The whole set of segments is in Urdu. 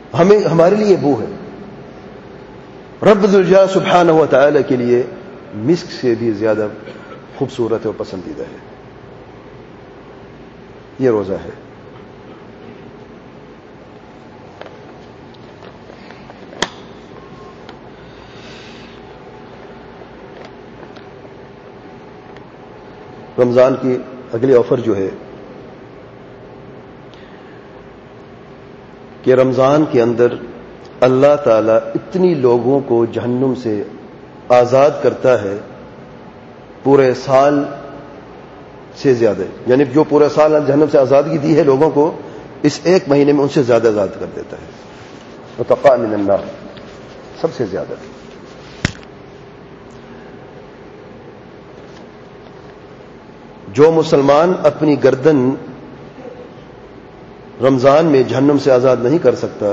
ہمارے لیے بو ہے. رب ذوالجلال سبحانہ و تعالی کے لیے مسک سے بھی زیادہ خوبصورت ہے اور پسندیدہ ہے. یہ روزہ ہے. رمضان کی اگلی آفر جو ہے کہ رمضان کے اندر اللہ تعالیٰ اتنی لوگوں کو جہنم سے آزاد کرتا ہے پورے سال سے زیادہ. یعنی جو پورے سال جہنم سے آزادگی دی ہے لوگوں کو، اس ایک مہینے میں ان سے زیادہ آزاد کر دیتا ہے. متقا من النار، سب سے زیادہ. جو مسلمان اپنی گردن رمضان میں جہنم سے آزاد نہیں کر سکتا،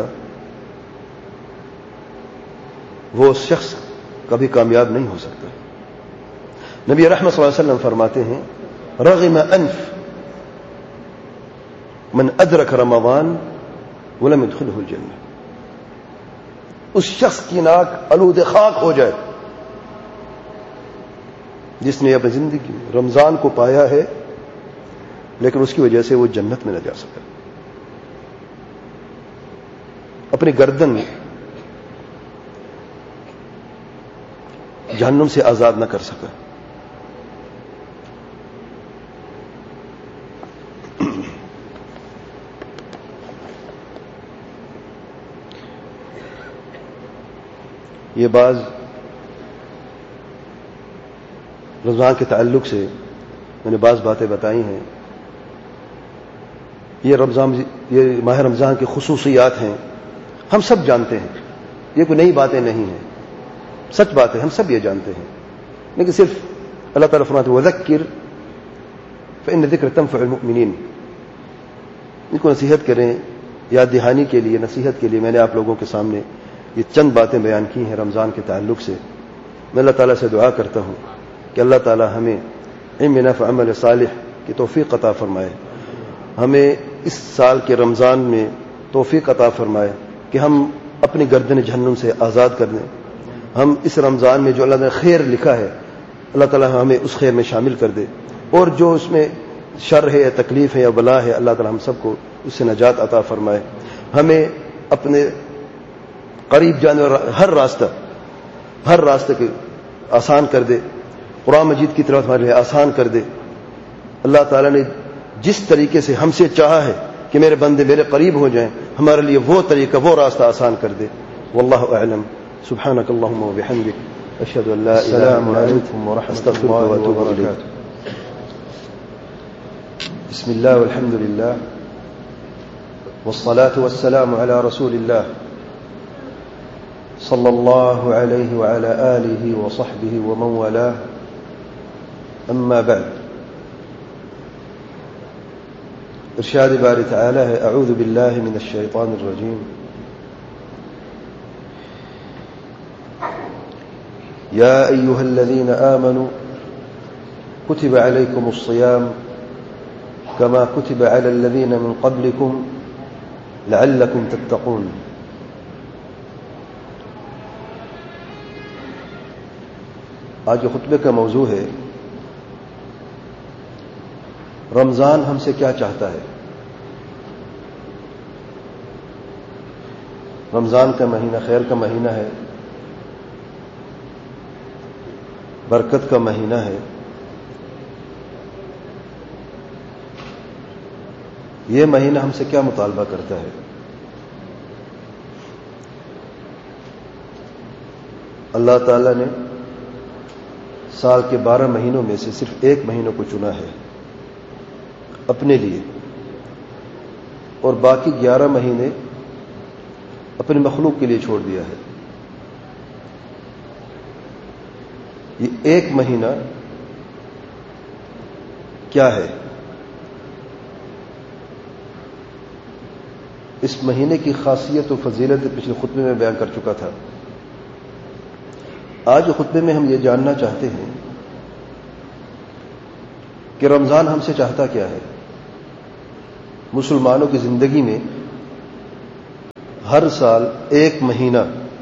وہ شخص کبھی کامیاب نہیں ہو سکتا. نبی رحمت صلی اللہ علیہ وسلم فرماتے ہیں رغم انف من ادرک رمضان ولم يدخله الجنہ. اس شخص کی ناک آلود خاک ہو جائے جس نے اپنی زندگی میں رمضان کو پایا ہے لیکن اس کی وجہ سے وہ جنت میں نہ جا سکا. اپنی گردن جہنم سے آزاد نہ کر سکا. یہ بعض رمضان کے تعلق سے میں نے بعض باتیں بتائی ہیں. یہ ماہ رمضان کی خصوصیات ہیں، ہم سب جانتے ہیں، یہ کوئی نئی باتیں نہیں ہیں، سچ بات ہے، ہم سب یہ جانتے ہیں. لیکن صرف اللہ تعالیٰ فرماتے ہیں وَذَكِّرْ فَإِنَّ الذِّكْرَ تَنفَعُ الْمُؤْمِنِينَ. ان کو نصیحت کریں، یاد دہانی کے لیے، نصیحت کے لیے میں نے آپ لوگوں کے سامنے یہ چند باتیں بیان کی ہیں رمضان کے تعلق سے. میں اللہ تعالیٰ سے دعا کرتا ہوں کہ اللہ تعالیٰ ہمیں علم نافع عمل صالح کی توفیق عطا فرمائے. ہمیں اس سال کے رمضان میں توفیق عطا فرمائے کہ ہم اپنی گردن جہنم سے آزاد کر دیں. ہم اس رمضان میں جو اللہ نے خیر لکھا ہے اللہ تعالیٰ ہمیں اس خیر میں شامل کر دے، اور جو اس میں شر ہے یا تکلیف ہے یا بلا ہے اللہ تعالیٰ ہم سب کو اس سے نجات عطا فرمائے. ہمیں اپنے قریب جانے والا ہر راستہ کے آسان کر دے. قرآن مجید کی طرف ہمارے لیے آسان کر دے. اللہ تعالیٰ نے جس طریقے سے ہم سے چاہا ہے کہ میرے بندے میرے قریب ہو جائیں، ہمارے لیے وہ طریقہ، وہ راستہ آسان کر دے. واللہ اعلم. سبحانک اللہم وبحمدک، اشہد ان لا الہ الا انت، استغفرک واتوب الیک. بسم اللہ والحمد للہ والصلاة والسلام علی رسول اللہ صلی اللہ علیہ وعلى آلہ وصحبہ ومن والاه. اما بعد. ارشاد باری تعالی ہے اعوذ باللہ من الشیطان الرجیم. یا ایہا الذین آمنوا کتب علیکم الصیام کما کتب علی الذین من قبلکم لعلکم تتقون. آج کے خطبے کا موضوع ہے رمضان ہم سے کیا چاہتا ہے. رمضان کا مہینہ خیر کا مہینہ ہے، برکت کا مہینہ ہے. یہ مہینہ ہم سے کیا مطالبہ کرتا ہے؟ اللہ تعالیٰ نے سال کے 12 مہینوں میں سے صرف ایک مہینوں کو چنا ہے اپنے لیے، اور باقی 11 مہینے اپنی مخلوق کے لیے چھوڑ دیا ہے. یہ ایک مہینہ کیا ہے؟ اس مہینے کی خاصیت و فضیلت پچھلے خطبے میں بیان کر چکا تھا. آج خطبے میں ہم یہ جاننا چاہتے ہیں کہ رمضان ہم سے چاہتا کیا ہے. مسلمانوں کی زندگی میں ہر سال ایک مہینہ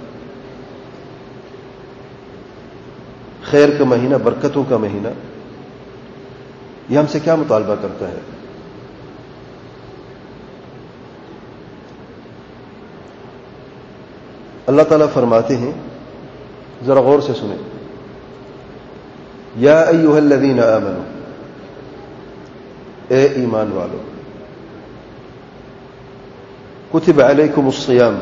خیر کا مہینہ، برکتوں کا مہینہ، یہ ہم سے کیا مطالبہ کرتا ہے؟ اللہ تعالیٰ فرماتے ہیں، ذرا غور سے سنیں، یا ایھا الذین آمنوا، اے ایمان والو، کتب علیکم الصیام،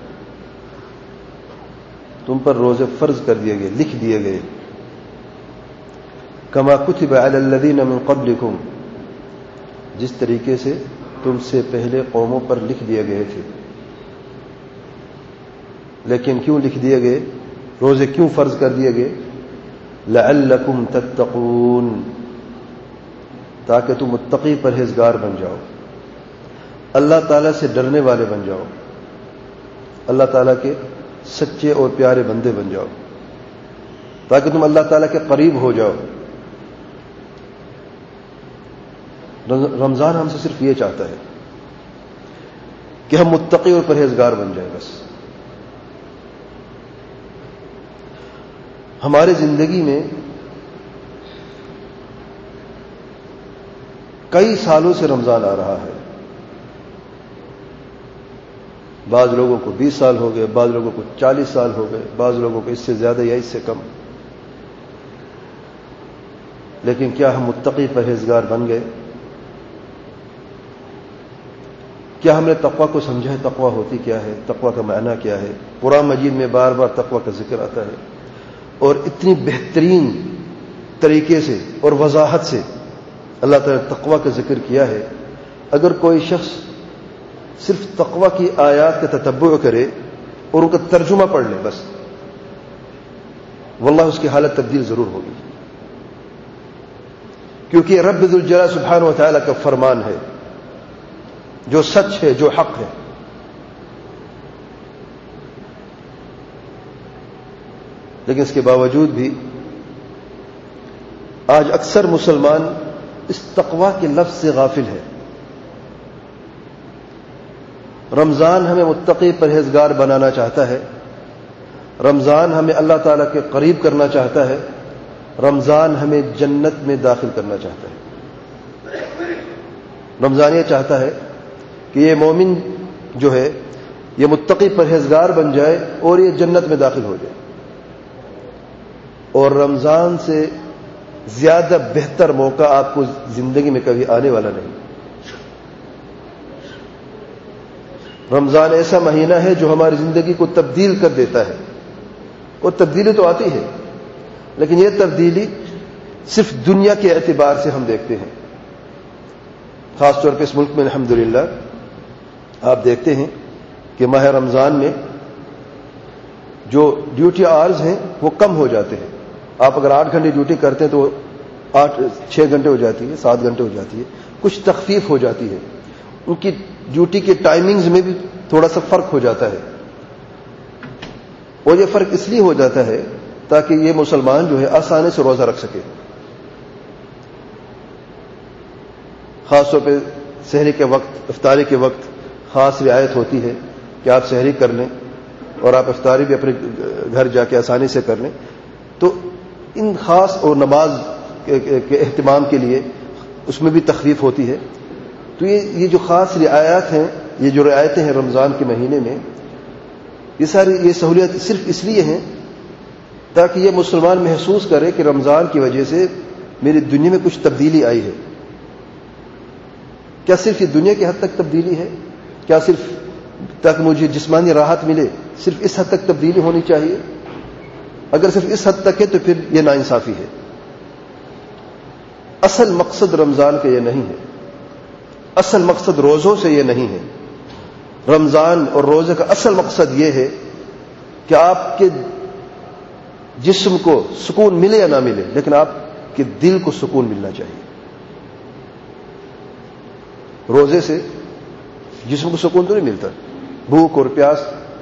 تم پر روزے فرض کر دیے گئے، لکھ دیے گئے، کما کتب علی الذین من قبلکم، جس طریقے سے تم سے پہلے قوموں پر لکھ دیے گئے تھے۔ لیکن کیوں لکھ دیے گئے؟ روزے کیوں فرض کر دیے گئے؟ لعلکم تتقون، تاکہ تم متقی پرہیزگار بن جاؤ، اللہ تعالیٰ سے ڈرنے والے بن جاؤ، اللہ تعالیٰ کے سچے اور پیارے بندے بن جاؤ، تاکہ تم اللہ تعالیٰ کے قریب ہو جاؤ۔ رمضان ہم سے صرف یہ چاہتا ہے کہ ہم متقی اور پرہیزگار بن جائیں، بس۔ ہمارے زندگی میں کئی سالوں سے رمضان آ رہا ہے، بعض لوگوں کو 20 سال ہو گئے، بعض لوگوں کو 40 سال ہو گئے، بعض لوگوں کو اس سے زیادہ یا اس سے کم۔ لیکن کیا ہم متقی پرہیزگار بن گئے؟ کیا ہم نے تقویٰ کو سمجھا ہے؟ تقویٰ ہوتی کیا ہے؟ تقویٰ کا معنی کیا ہے؟ قرآن مجید میں بار بار تقویٰ کا ذکر آتا ہے، اور اتنی بہترین طریقے سے اور وضاحت سے اللہ تعالیٰ نے تقویٰ کا ذکر کیا ہے۔ اگر کوئی شخص صرف تقویٰ کی آیات کا تتبع کرے اور ان کا ترجمہ پڑھ لے، بس، واللہ اس کی حالت تبدیل ضرور ہوگی، کیونکہ رب ذو الجلال سبحانہ و تعالیٰ کا فرمان ہے جو سچ ہے، جو حق ہے۔ لیکن اس کے باوجود بھی آج اکثر مسلمان اس تقویٰ کے لفظ سے غافل ہے۔ رمضان ہمیں متقی پرہیزگار بنانا چاہتا ہے، رمضان ہمیں اللہ تعالیٰ کے قریب کرنا چاہتا ہے، رمضان ہمیں جنت میں داخل کرنا چاہتا ہے۔ رمضان یہ چاہتا ہے کہ یہ مومن جو ہے یہ متقی پرہیزگار بن جائے اور یہ جنت میں داخل ہو جائے، اور رمضان سے زیادہ بہتر موقع آپ کو زندگی میں کبھی آنے والا نہیں۔ رمضان ایسا مہینہ ہے جو ہماری زندگی کو تبدیل کر دیتا ہے، اور تبدیلی تو آتی ہے، لیکن یہ تبدیلی صرف دنیا کے اعتبار سے ہم دیکھتے ہیں۔ خاص طور پہ اس ملک میں الحمدللہ آپ دیکھتے ہیں کہ ماہ رمضان میں جو ڈیوٹی آورز ہیں وہ کم ہو جاتے ہیں۔ آپ اگر 8 گھنٹے ڈیوٹی کرتے ہیں تو 6 گھنٹے ہو جاتی ہے، 7 گھنٹے ہو جاتی ہے، کچھ تخفیف ہو جاتی ہے، ان کی ڈیوٹی کے ٹائمنگز میں بھی تھوڑا سا فرق ہو جاتا ہے، اور یہ فرق اس لیے ہو جاتا ہے تاکہ یہ مسلمان جو ہے آسانی سے روزہ رکھ سکے۔ خاص طور پہ سحری کے وقت، افطاری کے وقت خاص رعایت ہوتی ہے کہ آپ سحری کر لیں اور آپ افطاری بھی اپنے گھر جا کے آسانی سے کر لیں، تو ان خاص اور نماز کے اہتمام کے لیے اس میں بھی تخفیف ہوتی ہے۔ تو یہ جو خاص رعایات ہیں، یہ جو رعایتیں ہیں رمضان کے مہینے میں، یہ ساری یہ سہولیات صرف اس لیے ہیں تاکہ یہ مسلمان محسوس کرے کہ رمضان کی وجہ سے میری دنیا میں کچھ تبدیلی آئی ہے۔ کیا صرف یہ دنیا کی حد تک تبدیلی ہے؟ کیا صرف تاکہ مجھے جسمانی راحت ملے، صرف اس حد تک تبدیلی ہونی چاہیے؟ اگر صرف اس حد تک ہے تو پھر یہ ناانصافی ہے۔ اصل مقصد رمضان کا یہ نہیں ہے، اصل مقصد روزوں سے یہ نہیں ہے۔ رمضان اور روزے کا اصل مقصد یہ ہے کہ آپ کے جسم کو سکون ملے یا نہ ملے، لیکن آپ کے دل کو سکون ملنا چاہیے۔ روزے سے جسم کو سکون تو نہیں ملتا، بھوک اور پیاس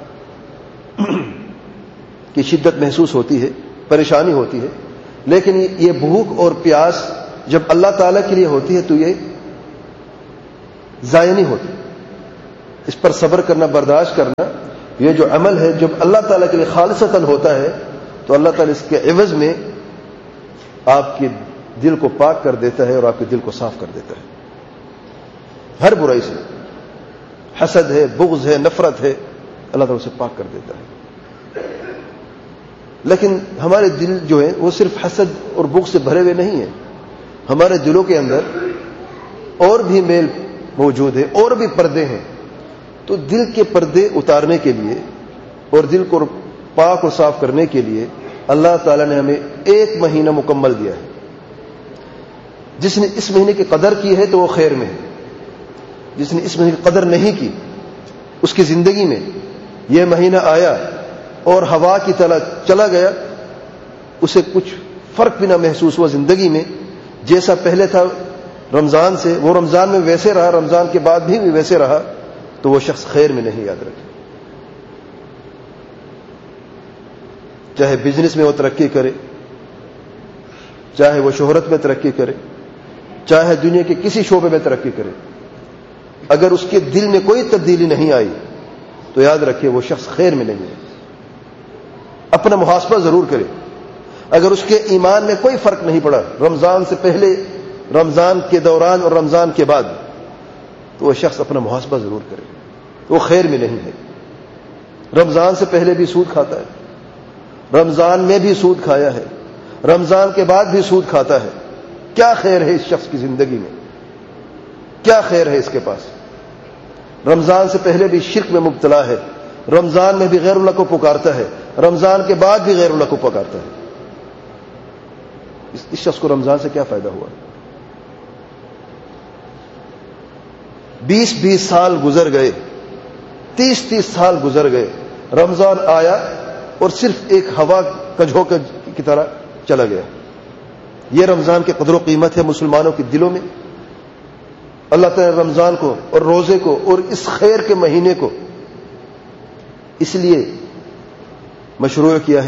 کی شدت محسوس ہوتی ہے، پریشانی ہوتی ہے، لیکن یہ بھوک اور پیاس جب اللہ تعالیٰ کے لیے ہوتی ہے تو یہ ضائع نہیں ہوتی۔ اس پر صبر کرنا، برداشت کرنا، یہ جو عمل ہے جب اللہ تعالیٰ کے لیے خالصتاً ہوتا ہے تو اللہ تعالیٰ اس کے عوض میں آپ کے دل کو پاک کر دیتا ہے اور آپ کے دل کو صاف کر دیتا ہے ہر برائی سے. حسد ہے، بغض ہے، نفرت ہے، اللہ تعالیٰ اسے پاک کر دیتا ہے. لیکن ہمارے دل جو ہیں وہ صرف حسد اور بغض سے بھرے ہوئے نہیں ہیں. ہمارے دلوں کے اندر اور بھی میل موجود ہے، اور بھی پردے ہیں. تو دل کے پردے اتارنے کے لیے اور دل کو پاک اور صاف کرنے کے لیے اللہ تعالیٰ نے ہمیں 1 مہینہ مکمل دیا ہے. جس نے اس مہینے کی قدر کی ہے تو وہ خیر میں ہے. جس نے اس مہینے کی قدر نہیں کی، اس کی زندگی میں یہ مہینہ آیا اور ہوا کی طرح چلا گیا، اسے کچھ فرق بھی نہ محسوس ہوا زندگی میں. جیسا پہلے تھا رمضان سے، وہ رمضان میں ویسے رہا، رمضان کے بعد بھی ویسے رہا، تو وہ شخص خیر میں نہیں. یاد رکھے، چاہے بزنس میں وہ ترقی کرے، چاہے وہ شہرت میں ترقی کرے، چاہے دنیا کے کسی شعبے میں ترقی کرے، اگر اس کے دل میں کوئی تبدیلی نہیں آئی تو یاد رکھے وہ شخص خیر میں نہیں ہے. اپنا محاسبہ ضرور کرے. اگر اس کے ایمان میں کوئی فرق نہیں پڑا رمضان سے پہلے، رمضان کے دوران اور رمضان کے بعد، تو وہ شخص اپنا محاسبہ ضرور کرے. وہ خیر میں نہیں ہے. رمضان سے پہلے بھی سود کھاتا ہے، رمضان میں بھی سود کھایا ہے، رمضان کے بعد بھی سود کھاتا ہے. کیا خیر ہے اس شخص کی زندگی میں؟ کیا خیر ہے اس کے پاس؟ رمضان سے پہلے بھی شرک میں مبتلا ہے، رمضان میں بھی غیر اللہ کو پکارتا ہے، رمضان کے بعد بھی غیر اللہ کو پکارتا ہے. اس شخص کو رمضان سے کیا فائدہ ہوا؟ 20 سال گزر گئے، 30 سال گزر گئے، رمضان آیا اور صرف ایک ہوا کا جھونکا کی طرح چلا گیا. یہ رمضان کی قدر و قیمت ہے مسلمانوں کے دلوں میں. اللہ تعالی نے رمضان کو اور روزے کو اور اس خیر کے مہینے کو اس لیے مشروع کیا ہے.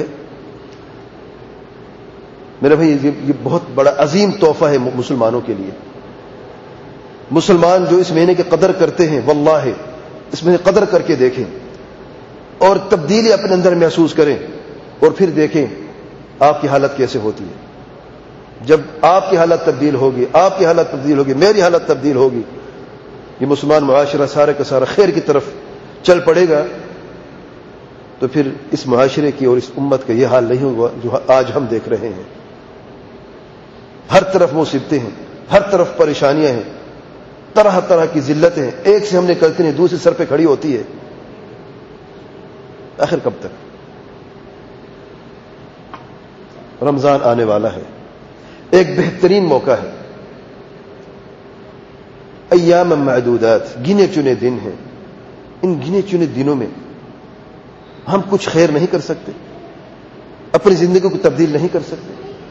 میرے بھائی یہ بہت بڑا عظیم تحفہ ہے مسلمانوں کے لیے. مسلمان جو اس مہینے کی قدر کرتے ہیں، واللہ اس مہینے قدر کر کے دیکھیں اور تبدیلی اپنے اندر محسوس کریں اور پھر دیکھیں آپ کی حالت کیسے ہوتی ہے. جب آپ کی حالت تبدیل ہوگی، آپ کی حالت تبدیل ہوگی، میری حالت تبدیل ہوگی، یہ مسلمان معاشرہ سارے کا سارا خیر کی طرف چل پڑے گا. تو پھر اس معاشرے کی اور اس امت کا یہ حال نہیں ہوگا جو آج ہم دیکھ رہے ہیں. ہر طرف مصیبتیں ہیں، ہر طرف پریشانیاں ہیں، طرح طرح کی ذلتیں ہیں، ایک سے ہم نکلتے ہیں دوسری سر پہ کھڑی ہوتی ہے. آخر کب تک؟ رمضان آنے والا ہے، ایک بہترین موقع ہے. ایام معدودات، گنے چنے دن ہیں. ان گنے چنے دنوں میں ہم کچھ خیر نہیں کر سکتے، اپنی زندگی کو تبدیل نہیں کر سکتے.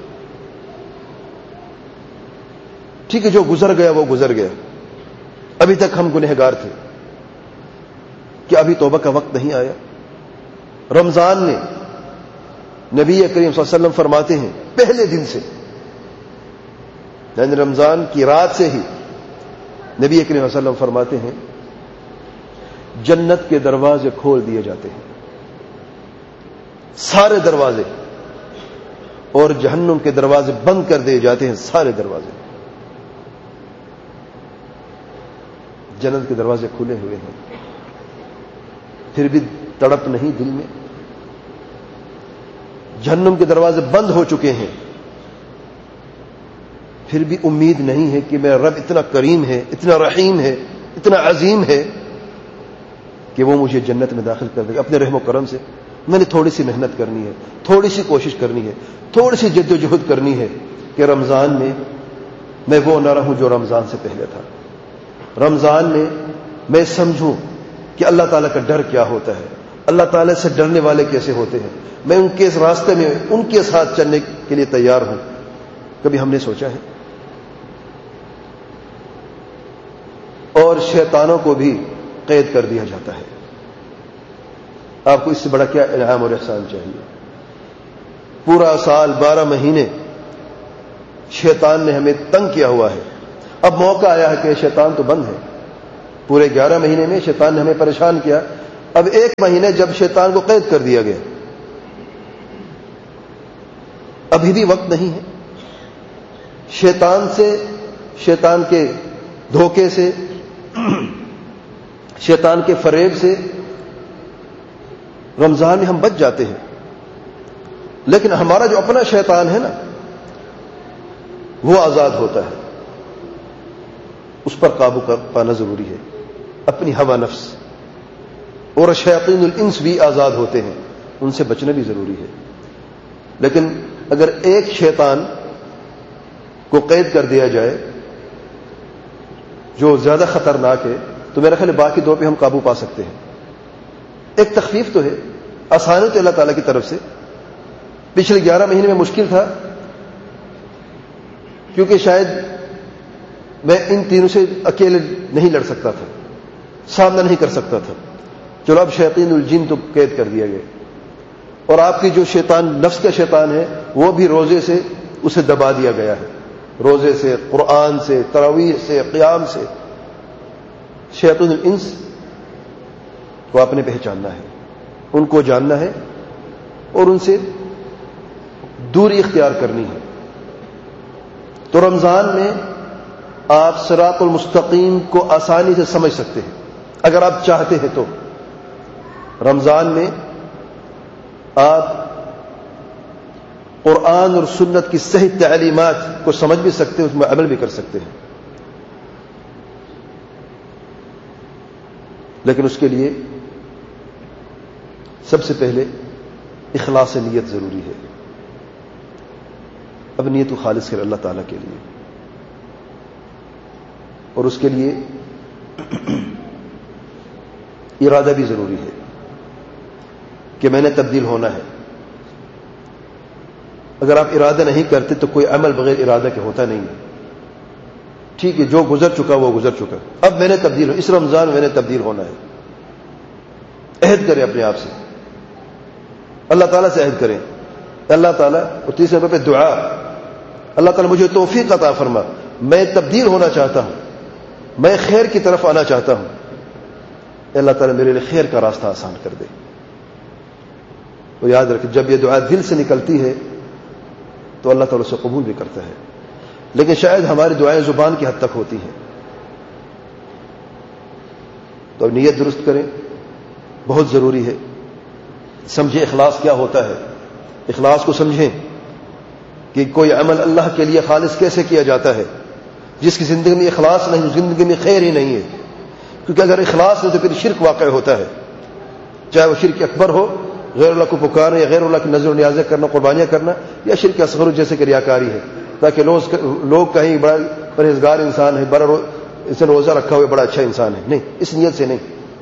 ٹھیک ہے، جو گزر گیا وہ گزر گیا. ابھی تک ہم گنہگار تھے. کیا ابھی توبہ کا وقت نہیں آیا؟ رمضان میں نبی کریم صلی اللہ علیہ وسلم فرماتے ہیں پہلے دن سے، یعنی رمضان کی رات سے ہی نبی کریم صلی اللہ علیہ وسلم فرماتے ہیں جنت کے دروازے کھول دیے جاتے ہیں، سارے دروازے، اور جہنم کے دروازے بند کر دیے جاتے ہیں، سارے دروازے. جنت کے دروازے کھلے ہوئے ہیں، پھر بھی تڑپ نہیں دل میں. جہنم کے دروازے بند ہو چکے ہیں، پھر بھی امید نہیں ہے کہ میرا رب اتنا کریم ہے، اتنا رحیم ہے، اتنا عظیم ہے کہ وہ مجھے جنت میں داخل کر دے گا اپنے رحم و کرم سے. میں نے تھوڑی سی محنت کرنی ہے، تھوڑی سی کوشش کرنی ہے، تھوڑی سی جد و جہد کرنی ہے کہ رمضان میں وہ نہ رہوں جو رمضان سے پہلے تھا. رمضان میں سمجھوں کہ اللہ تعالیٰ کا ڈر کیا ہوتا ہے، اللہ تعالیٰ سے ڈرنے والے کیسے ہوتے ہیں. میں ان کے اس راستے میں ان کے ساتھ چلنے کے لیے تیار ہوں. کبھی ہم نے سوچا ہے؟ اور شیطانوں کو بھی قید کر دیا جاتا ہے. آپ کو اس سے بڑا کیا انعام اور احسان چاہیے؟ پورا سال 12 مہینے شیطان نے ہمیں تنگ کیا ہوا ہے. اب موقع آیا ہے کہ شیطان تو بند ہے، پورے 11 مہینے میں شیطان نے ہمیں پریشان کیا. اب 1 مہینے جب شیطان کو قید کر دیا گیا, ابھی بھی وقت نہیں ہے. شیطان سے, شیطان کے دھوکے سے, شیطان کے فریب سے رمضان میں ہم بچ جاتے ہیں. لیکن ہمارا جو اپنا شیطان ہے نا, وہ آزاد ہوتا ہے, اس پر قابو پانا ضروری ہے. اپنی ہوا نفس اور شیاطین الانس بھی آزاد ہوتے ہیں, ان سے بچنا بھی ضروری ہے. لیکن اگر ایک شیطان کو قید کر دیا جائے جو زیادہ خطرناک ہے, تو میرا خیال ہے باقی 2 پہ ہم قابو پا سکتے ہیں. ایک تخفیف تو ہے, آسانی تو اللہ تعالیٰ کی طرف سے. پچھلے 11 مہینے میں مشکل تھا کیونکہ شاید میں ان تینوں سے اکیلے نہیں لڑ سکتا تھا, سامنا نہیں کر سکتا تھا. چلو اب شیاطین الجن تو قید کر دیا گیا, اور آپ کی جو شیطان نفس کا شیطان ہے وہ بھی روزے سے اسے دبا دیا گیا ہے. روزے سے, قرآن سے, تراویح سے, قیام سے. شیاطین الانس کو آپ نے پہچاننا ہے, ان کو جاننا ہے اور ان سے دوری اختیار کرنی ہے. تو رمضان میں آپ صراط المستقیم کو آسانی سے سمجھ سکتے ہیں اگر آپ چاہتے ہیں. تو رمضان میں آپ قرآن اور سنت کی صحیح تعلیمات کو سمجھ بھی سکتے ہیں, اس میں عمل بھی کر سکتے ہیں. لیکن اس کے لیے سب سے پہلے اخلاص نیت ضروری ہے. اب نیت کو خالص کر اللہ تعالیٰ کے لیے, اور اس کے لیے ارادہ بھی ضروری ہے کہ میں نے تبدیل ہونا ہے. اگر آپ ارادہ نہیں کرتے تو کوئی عمل بغیر ارادہ کے ہوتا نہیں ہے. ٹھیک ہے, جو گزر چکا وہ گزر چکا, اب میں نے تبدیل اس رمضان میں نے تبدیل ہونا ہے. عہد کریں اپنے آپ سے, اللہ تعالیٰ سے عہد کریں. اللہ تعالیٰ, اور تیسرے نمبر پہ دعا, اللہ تعالیٰ مجھے توفیق عطا فرما, میں تبدیل ہونا چاہتا ہوں, میں خیر کی طرف آنا چاہتا ہوں. اللہ تعالیٰ میرے لیے خیر کا راستہ آسان کر دے. تو یاد رکھیں, جب یہ دعا دل سے نکلتی ہے تو اللہ تعالیٰ اسے قبول بھی کرتا ہے. لیکن شاید ہماری دعائیں زبان کی حد تک ہوتی ہیں. تو اب نیت درست کریں, بہت ضروری ہے. سمجھیں اخلاص کیا ہوتا ہے, اخلاص کو سمجھیں کہ کوئی عمل اللہ کے لیے خالص کیسے کیا جاتا ہے. جس کی زندگی میں اخلاص نہیں, زندگی میں خیر ہی نہیں ہے. کیونکہ اگر اخلاص نہیں تو پھر شرک واقع ہوتا ہے, چاہے وہ شرک اکبر ہو, غیر اللہ کو پکارنا, یا غیر اللہ کی نظر و نیازیں کرنا, قربانیاں کرنا, یا شرک اصغر جیسے کہ ریاکاری ہے, تاکہ لوگ کہیں بڑا پرہیزگار انسان ہے, بڑا اس نے روزہ رکھا ہوا بڑا اچھا انسان ہے. نہیں, اس نیت سے نہیں.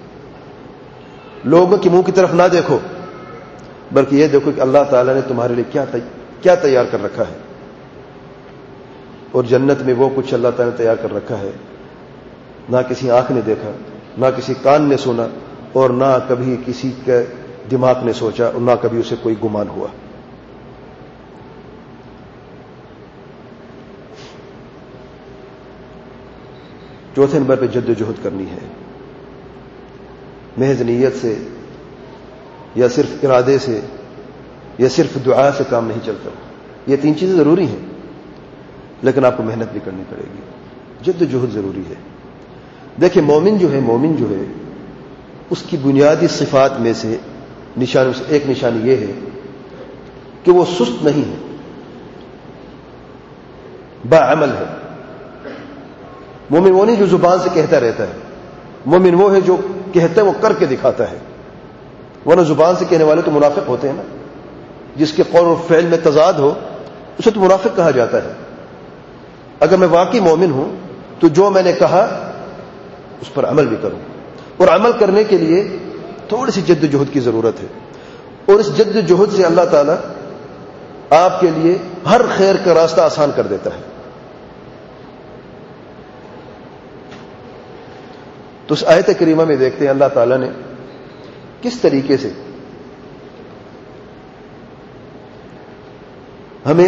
لوگوں کے منہ کی طرف نہ دیکھو, بلکہ یہ دیکھو کہ اللہ تعالیٰ نے تمہارے لیے کیا تیار کر رکھا ہے. اور جنت میں وہ کچھ اللہ تعالیٰ نے تیار کر رکھا ہے نہ کسی آنکھ نے دیکھا, نہ کسی کان نے سنا, اور نہ کبھی کسی کے دماغ نے سوچا, اور نہ کبھی اسے کوئی گمان ہوا. چوتھے نمبر پہ جد و جہد کرنی ہے. محض نیت سے یا صرف ارادے سے یا صرف دعا سے کام نہیں چلتا. یہ 3 چیزیں ضروری ہیں, لیکن آپ کو محنت بھی کرنی پڑے گی. جد و جہد ضروری ہے. دیکھیں, مومن جو ہے اس کی بنیادی صفات میں سے ایک نشانی یہ ہے کہ وہ سست نہیں ہے, باعمل ہے. مومن وہ نہیں جو زبان سے کہتا رہتا ہے, مومن وہ ہے جو کہتا ہے وہ کر کے دکھاتا ہے. ورنہ زبان سے کہنے والے تو منافق ہوتے ہیں نا. جس کے قول و فعل میں تضاد ہو اسے تو منافق کہا جاتا ہے. اگر میں واقعی مومن ہوں تو جو میں نے کہا اس پر عمل بھی کروں, اور عمل کرنے کے لیے تھوڑی سی جد و جہد کی ضرورت ہے. اور اس جد و جہد سے اللہ تعالیٰ آپ کے لیے ہر خیر کا راستہ آسان کر دیتا ہے. تو اس آیت کریمہ میں دیکھتے ہیں اللہ تعالیٰ نے کس طریقے سے ہمیں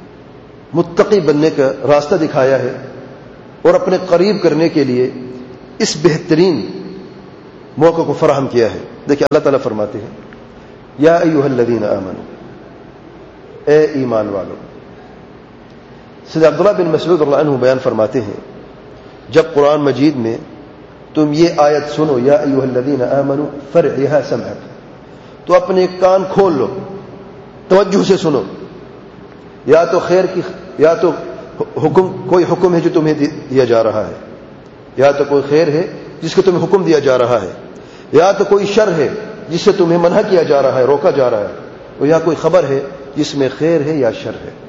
متقی بننے کا راستہ دکھایا ہے, اور اپنے قریب کرنے کے لیے اس بہترین موقع کو فراہم کیا ہے. دیکھیں اللہ تعالیٰ فرماتے ہیں یا ایھا الذین آمنوا، اے ایمان والو. سید عبداللہ بن مسعود رضی اللہ عنہ بیان فرماتے ہیں جب قرآن مجید میں تم یہ آیت سنو یا ایھا الذین آمنوا فرعھا سمعک، تو اپنے کان کھول لو، توجہ سے سنو. یا تو خیر کی، یا تو کوئی حکم ہے جو تمہیں دیا جا رہا ہے، یا تو کوئی خیر ہے جس کو تمہیں حکم دیا جا رہا ہے، یا تو کوئی شر ہے جس سے تمہیں منع کیا جا رہا ہے، روکا جا رہا ہے، اور یا کوئی خبر ہے جس میں خیر ہے یا شر ہے.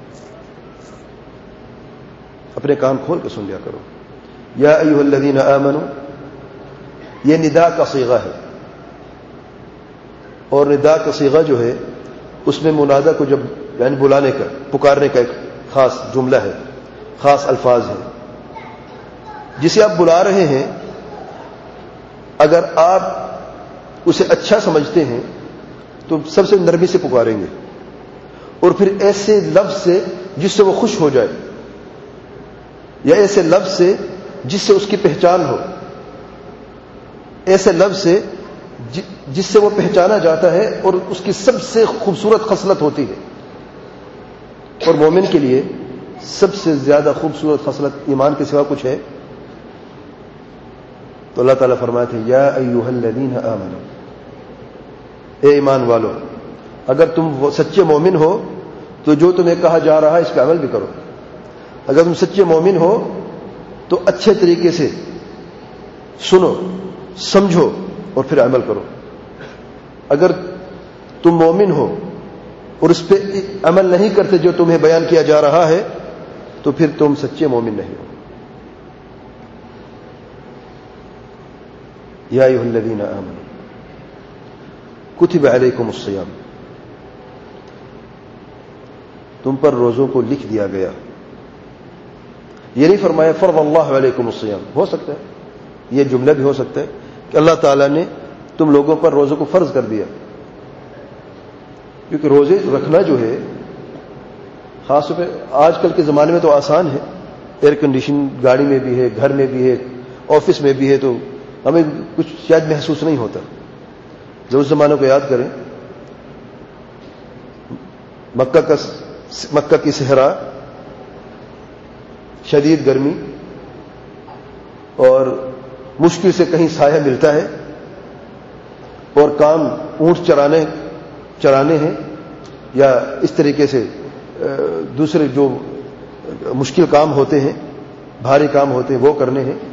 اپنے کان کھول کے سن لیا کرو. یا ایھا الذین آمنوا یہ ندا کا صیغہ ہے، اور ندا کا صیغہ جو ہے اس میں منادہ کو جب یعنی بلانے کا، پکارنے کا ایک خاص جملہ ہے، خاص الفاظ ہے. جسے آپ بلا رہے ہیں اگر آپ اسے اچھا سمجھتے ہیں تو سب سے نرمی سے پکاریں گے، اور پھر ایسے لفظ سے جس سے وہ خوش ہو جائے، یا ایسے لفظ سے جس سے اس کی پہچان ہو، ایسے لفظ سے جس سے وہ پہچانا جاتا ہے اور اس کی سب سے خوبصورت خصلت ہوتی ہے. اور مومن کے لیے سب سے زیادہ خوبصورت خصلت ایمان کے سوا کچھ ہے؟ تو اللہ تعالیٰ فرماتے ہیں یا ایھا الذین آمنوا، اے ایمان والو، اگر تم وہ سچے مومن ہو تو جو تمہیں کہا جا رہا ہے اس پہ عمل بھی کرو. اگر تم سچے مومن ہو تو اچھے طریقے سے سنو، سمجھو اور پھر عمل کرو. اگر تم مومن ہو اور اس پہ عمل نہیں کرتے جو تمہیں بیان کیا جا رہا ہے تو پھر تم سچے مومن نہیں ہو. یا ایھا الذین آمنوا کتب علیکم الصیام، تم پر روزوں کو لکھ دیا گیا. یہ نہیں فرمایا فرض اللہ علیکم الصیام. ہو سکتا ہے یہ جملہ بھی ہو سکتا ہے کہ اللہ تعالیٰ نے تم لوگوں پر روزوں کو فرض کر دیا، کیونکہ روزے رکھنا جو ہے خاص طور پہ آج کل کے زمانے میں تو آسان ہے، ایئر کنڈیشن گاڑی میں بھی ہے، گھر میں بھی ہے، آفس میں بھی ہے، تو ہمیں کچھ شاید محسوس نہیں ہوتا. جب اس زمانے کو یاد کریں، مکہ کی صحرا، شدید گرمی، اور مشکل سے کہیں سایہ ملتا ہے، اور کام اونٹ چرانے ہیں یا اس طریقے سے دوسرے جو مشکل کام ہوتے ہیں، بھاری کام ہوتے ہیں، وہ کرنے ہیں.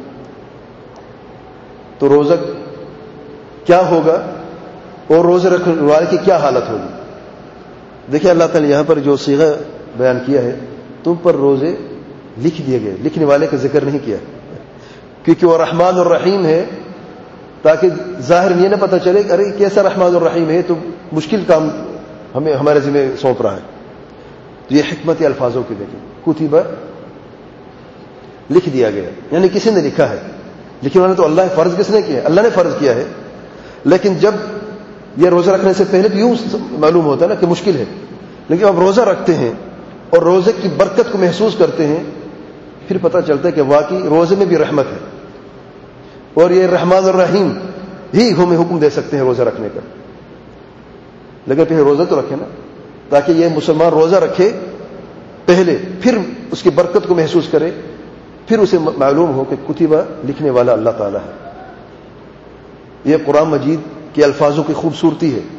تو روزہ کیا ہوگا اور روزے رکھنے والے کی کیا حالت ہوگی؟ دیکھیں اللہ تعالیٰ نے یہاں پر جو صیغہ بیان کیا ہے، تم پر روزے لکھ دیے گئے. لکھنے والے کا ذکر نہیں کیا کیونکہ وہ رحمان الرحیم ہے، تاکہ ظاہر یہ نہ پتہ چلے کہ ارے کیسا رحمان الرحیم ہے، تو مشکل کام ہمیں ہمارے ذمہ سونپ رہا ہے. تو یہ حکمت الفاظوں کی دیکھیں، کتبہ لکھ دیا گیا، یعنی کسی نے لکھا ہے. لیکن انہوں نے تو اللہ فرض کس نے کیا؟ اللہ نے فرض کیا ہے. لیکن جب یہ روزہ رکھنے سے پہلے تو یوں معلوم ہوتا ہے نا کہ مشکل ہے، لیکن اب روزہ رکھتے ہیں اور روزے کی برکت کو محسوس کرتے ہیں، پھر پتہ چلتا ہے کہ واقعی روزے میں بھی رحمت ہے، اور یہ رحمان الرحیم ہی ہمیں حکم دے سکتے ہیں روزہ رکھنے کا. لیکن پھر روزہ تو رکھے نا، تاکہ یہ مسلمان روزہ رکھے پہلے، پھر اس کی برکت کو محسوس کرے، پھر اسے معلوم ہو کہ کتبہ لکھنے والا اللہ تعالیٰ ہے. یہ قرآن مجید کے الفاظوں کی خوبصورتی ہے.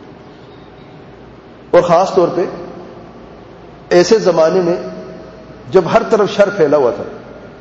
اور خاص طور پہ ایسے زمانے میں جب ہر طرف شر پھیلا ہوا تھا.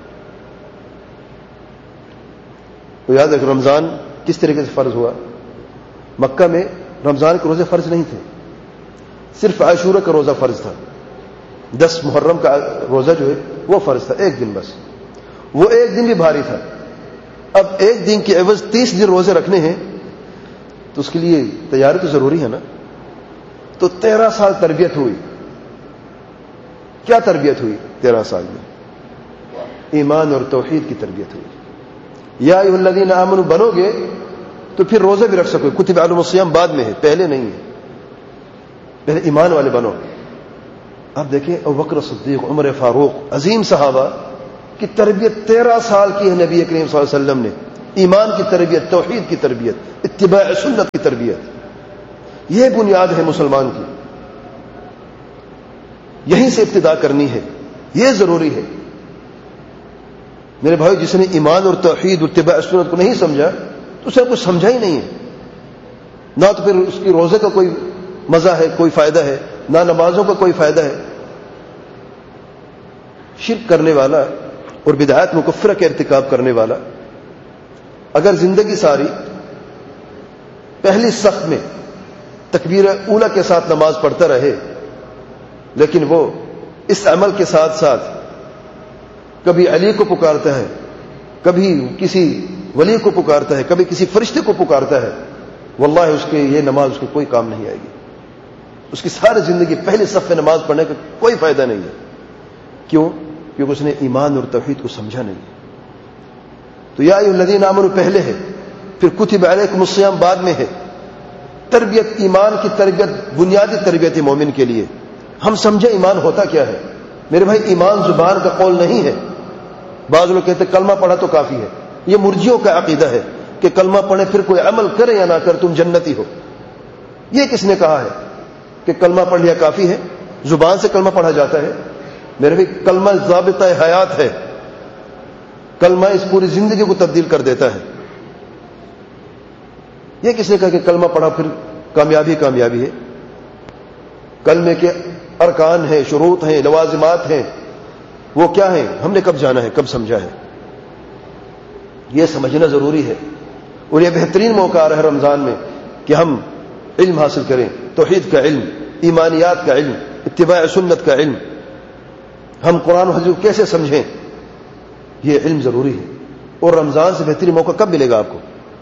تو یاد رکھ رمضان کس طریقے سے فرض ہوا. مکہ میں رمضان کے روزے فرض نہیں تھے، صرف عاشورہ کا روزہ فرض تھا. 10 محرم کا روزہ جو ہے وہ فرض تھا، ایک دن بس. وہ ایک دن بھی بھاری تھا. اب ایک دن کی عوض 30 دن روزے رکھنے ہیں تو اس کے لیے تیاری تو ضروری ہے نا. تو 13 سال تربیت ہوئی. کیا تربیت ہوئی 13 سال میں؟ ایمان اور توحید کی تربیت ہوئی. یا ایھا الذین آمنوا بنو گے تو پھر روزے بھی رکھ سکو. کتب علیکم الصیام بعد میں ہے، پہلے نہیں ہے. پہلے ایمان والے بنو. اب دیکھیں ابوبکر صدیق، عمر فاروق، عظیم صحابہ کی تربیت 13 سال کی ہے نبی کریم صلی اللہ علیہ وسلم نے، ایمان کی تربیت، توحید کی تربیت، اتباع سنت کی تربیت، یہ بنیاد ہے مسلمان کی، یہیں سے ابتدا کرنی ہے، یہ ضروری ہے۔ میرے بھائی، جس نے ایمان اور توحید اور اتباع سنت کو نہیں سمجھا تو اسے کچھ سمجھا ہی نہیں ہے، نہ تو پھر اس کی روزے کا کوئی مزہ ہے، کوئی فائدہ ہے، نہ نمازوں کا کوئی فائدہ ہے۔ شرک کرنے والا اور بدعات مکفرہ کا ارتکاب کرنے والا اگر زندگی ساری پہلی صف میں تکبیر اولیٰ کے ساتھ نماز پڑھتا رہے، لیکن وہ اس عمل کے ساتھ ساتھ کبھی علی کو پکارتا ہے، کبھی کسی ولی کو پکارتا ہے، کبھی کسی فرشتے کو پکارتا ہے، واللہ اس کے یہ نماز اس کو کوئی کام نہیں آئے گی، اس کی ساری زندگی پہلے صف میں نماز پڑھنے کا کوئی فائدہ نہیں ہے۔ کیوں؟ کیونکہ اس نے ایمان اور توحید کو سمجھا نہیں۔ تو یا ایھا الذین آمنوا پہلے ہے، پھر کتب علیکم الصیام بعد میں ہے۔ تربیت، ایمان کی تربیت بنیادی تربیت ہے مومن کے لیے۔ ہم سمجھے ایمان ہوتا کیا ہے؟ میرے بھائی، ایمان زبان کا قول نہیں ہے۔ بعض لوگ کہتے ہیں کلمہ پڑھا تو کافی ہے، یہ مرجئیوں کا عقیدہ ہے کہ کلمہ پڑھے پھر کوئی عمل کرے یا نہ کرے تم جنتی ہو۔ یہ کس نے کہا ہے کہ کلمہ پڑھ لیا کافی ہے؟ زبان سے کلمہ پڑھا جاتا ہے؟ میرے بھائی، کلمہ ضابطہ حیات ہے، کلمہ اس پوری زندگی کو تبدیل کر دیتا ہے۔ یہ کس نے کہا کہ کلمہ پڑھا پھر کامیابی کامیابی ہے؟ کلمے کے ارکان ہیں، شروط ہیں، لوازمات ہیں، وہ کیا ہیں؟ ہم نے کب جانا ہے، کب سمجھا ہے؟ یہ سمجھنا ضروری ہے، اور یہ بہترین موقع آ رہا ہے رمضان میں کہ ہم علم حاصل کریں، توحید کا علم، ایمانیات کا علم، اتباع سنت کا علم، ہم قرآن و حدیث کو کیسے سمجھیں، یہ علم ضروری ہے۔ اور رمضان سے بہترین موقع کب ملے گا آپ کو؟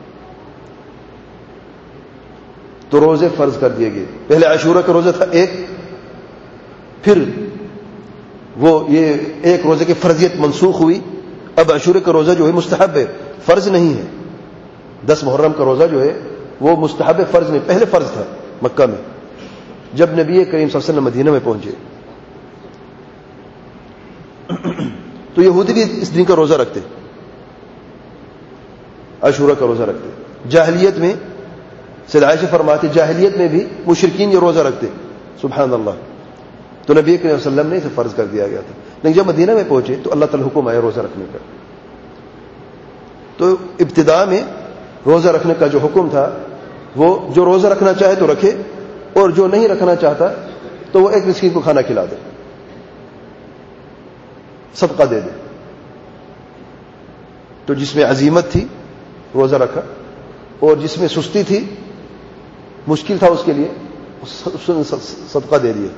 تو روزے فرض کر دیے گئے۔ پہلے عاشورہ کا روزہ تھا ایک، پھر وہ یہ ایک روزے کی فرضیت منسوخ ہوئی، اب عاشورہ کا روزہ جو ہے مستحب ہے، فرض نہیں ہے۔ 10 محرم کا روزہ جو ہے وہ مستحب ہے، فرض نہیں۔ پہلے فرض تھا مکہ میں، جب نبی کریم صلی اللہ علیہ وسلم مدینہ میں پہنچے تو یہودی بھی اس دن کا روزہ رکھتے، عاشورہ کا روزہ رکھتے۔ جاہلیت میں سید عائشہ فرماتے جاہلیت میں بھی مشرکین یہ روزہ رکھتے، سبحان اللہ۔ تو نبی کریم صلی اللہ علیہ وسلم نے اسے فرض کر دیا گیا تھا، لیکن جب مدینہ میں پہنچے تو اللہ تعالی حکم آیا روزہ رکھنے کا۔ تو ابتدا میں روزہ رکھنے کا جو حکم تھا، وہ جو روزہ رکھنا چاہے تو رکھے، اور جو نہیں رکھنا چاہتا تو وہ ایک مسکین کو کھانا کھلا دے، صدقہ دے دے۔ تو جس میں عزیمت تھی روزہ رکھا، اور جس میں سستی تھی، مشکل تھا اس کے لیے، اس نے صدقہ دے دیا۔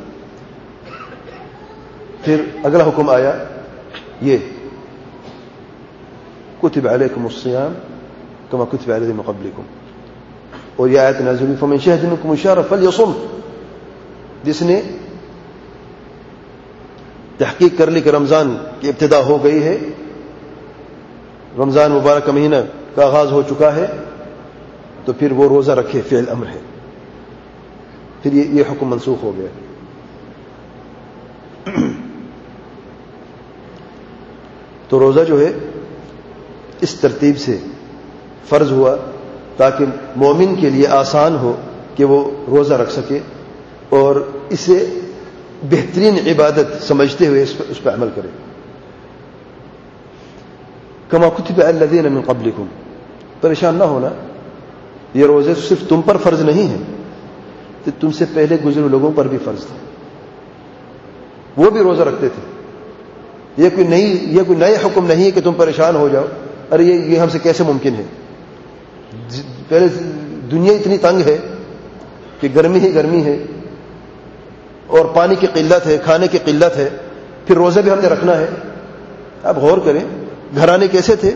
پھر اگلا حکم آیا یہ کتب علیکم الصیام کما کتب علی الذین من قبلکم، اور یہ آیت نازل ہوئی فمن شہد منکم الشہر فلیصم۔ جس نے تحقیق کر لی کہ رمضان کی ابتدا ہو گئی ہے، رمضان مبارک کا مہینہ کا آغاز ہو چکا ہے، تو پھر وہ روزہ رکھے، فعل امر ہے، پھر یہ حکم منسوخ ہو گیا۔ تو روزہ جو ہے اس ترتیب سے فرض ہوا تاکہ مومن کے لیے آسان ہو کہ وہ روزہ رکھ سکے، اور اسے بہترین عبادت سمجھتے ہوئے اس پہ عمل کرے۔ کما کتب علی الذین من قبلکم، پریشان نہ ہونا، یہ روزے صرف تم پر فرض نہیں ہے، کہ تم سے پہلے گزرے لوگوں پر بھی فرض تھا، وہ بھی روزہ رکھتے تھے۔ یہ کوئی نئے حکم نہیں ہے کہ تم پریشان ہو جاؤ، ارے یہ ہم سے کیسے ممکن ہے؟ پہلے دنیا اتنی تنگ ہے کہ گرمی ہی گرمی ہے، اور پانی کی قلت ہے، کھانے کی قلت ہے، پھر روزے بھی ہم نے رکھنا ہے۔ آپ غور کریں گھرانے کیسے تھے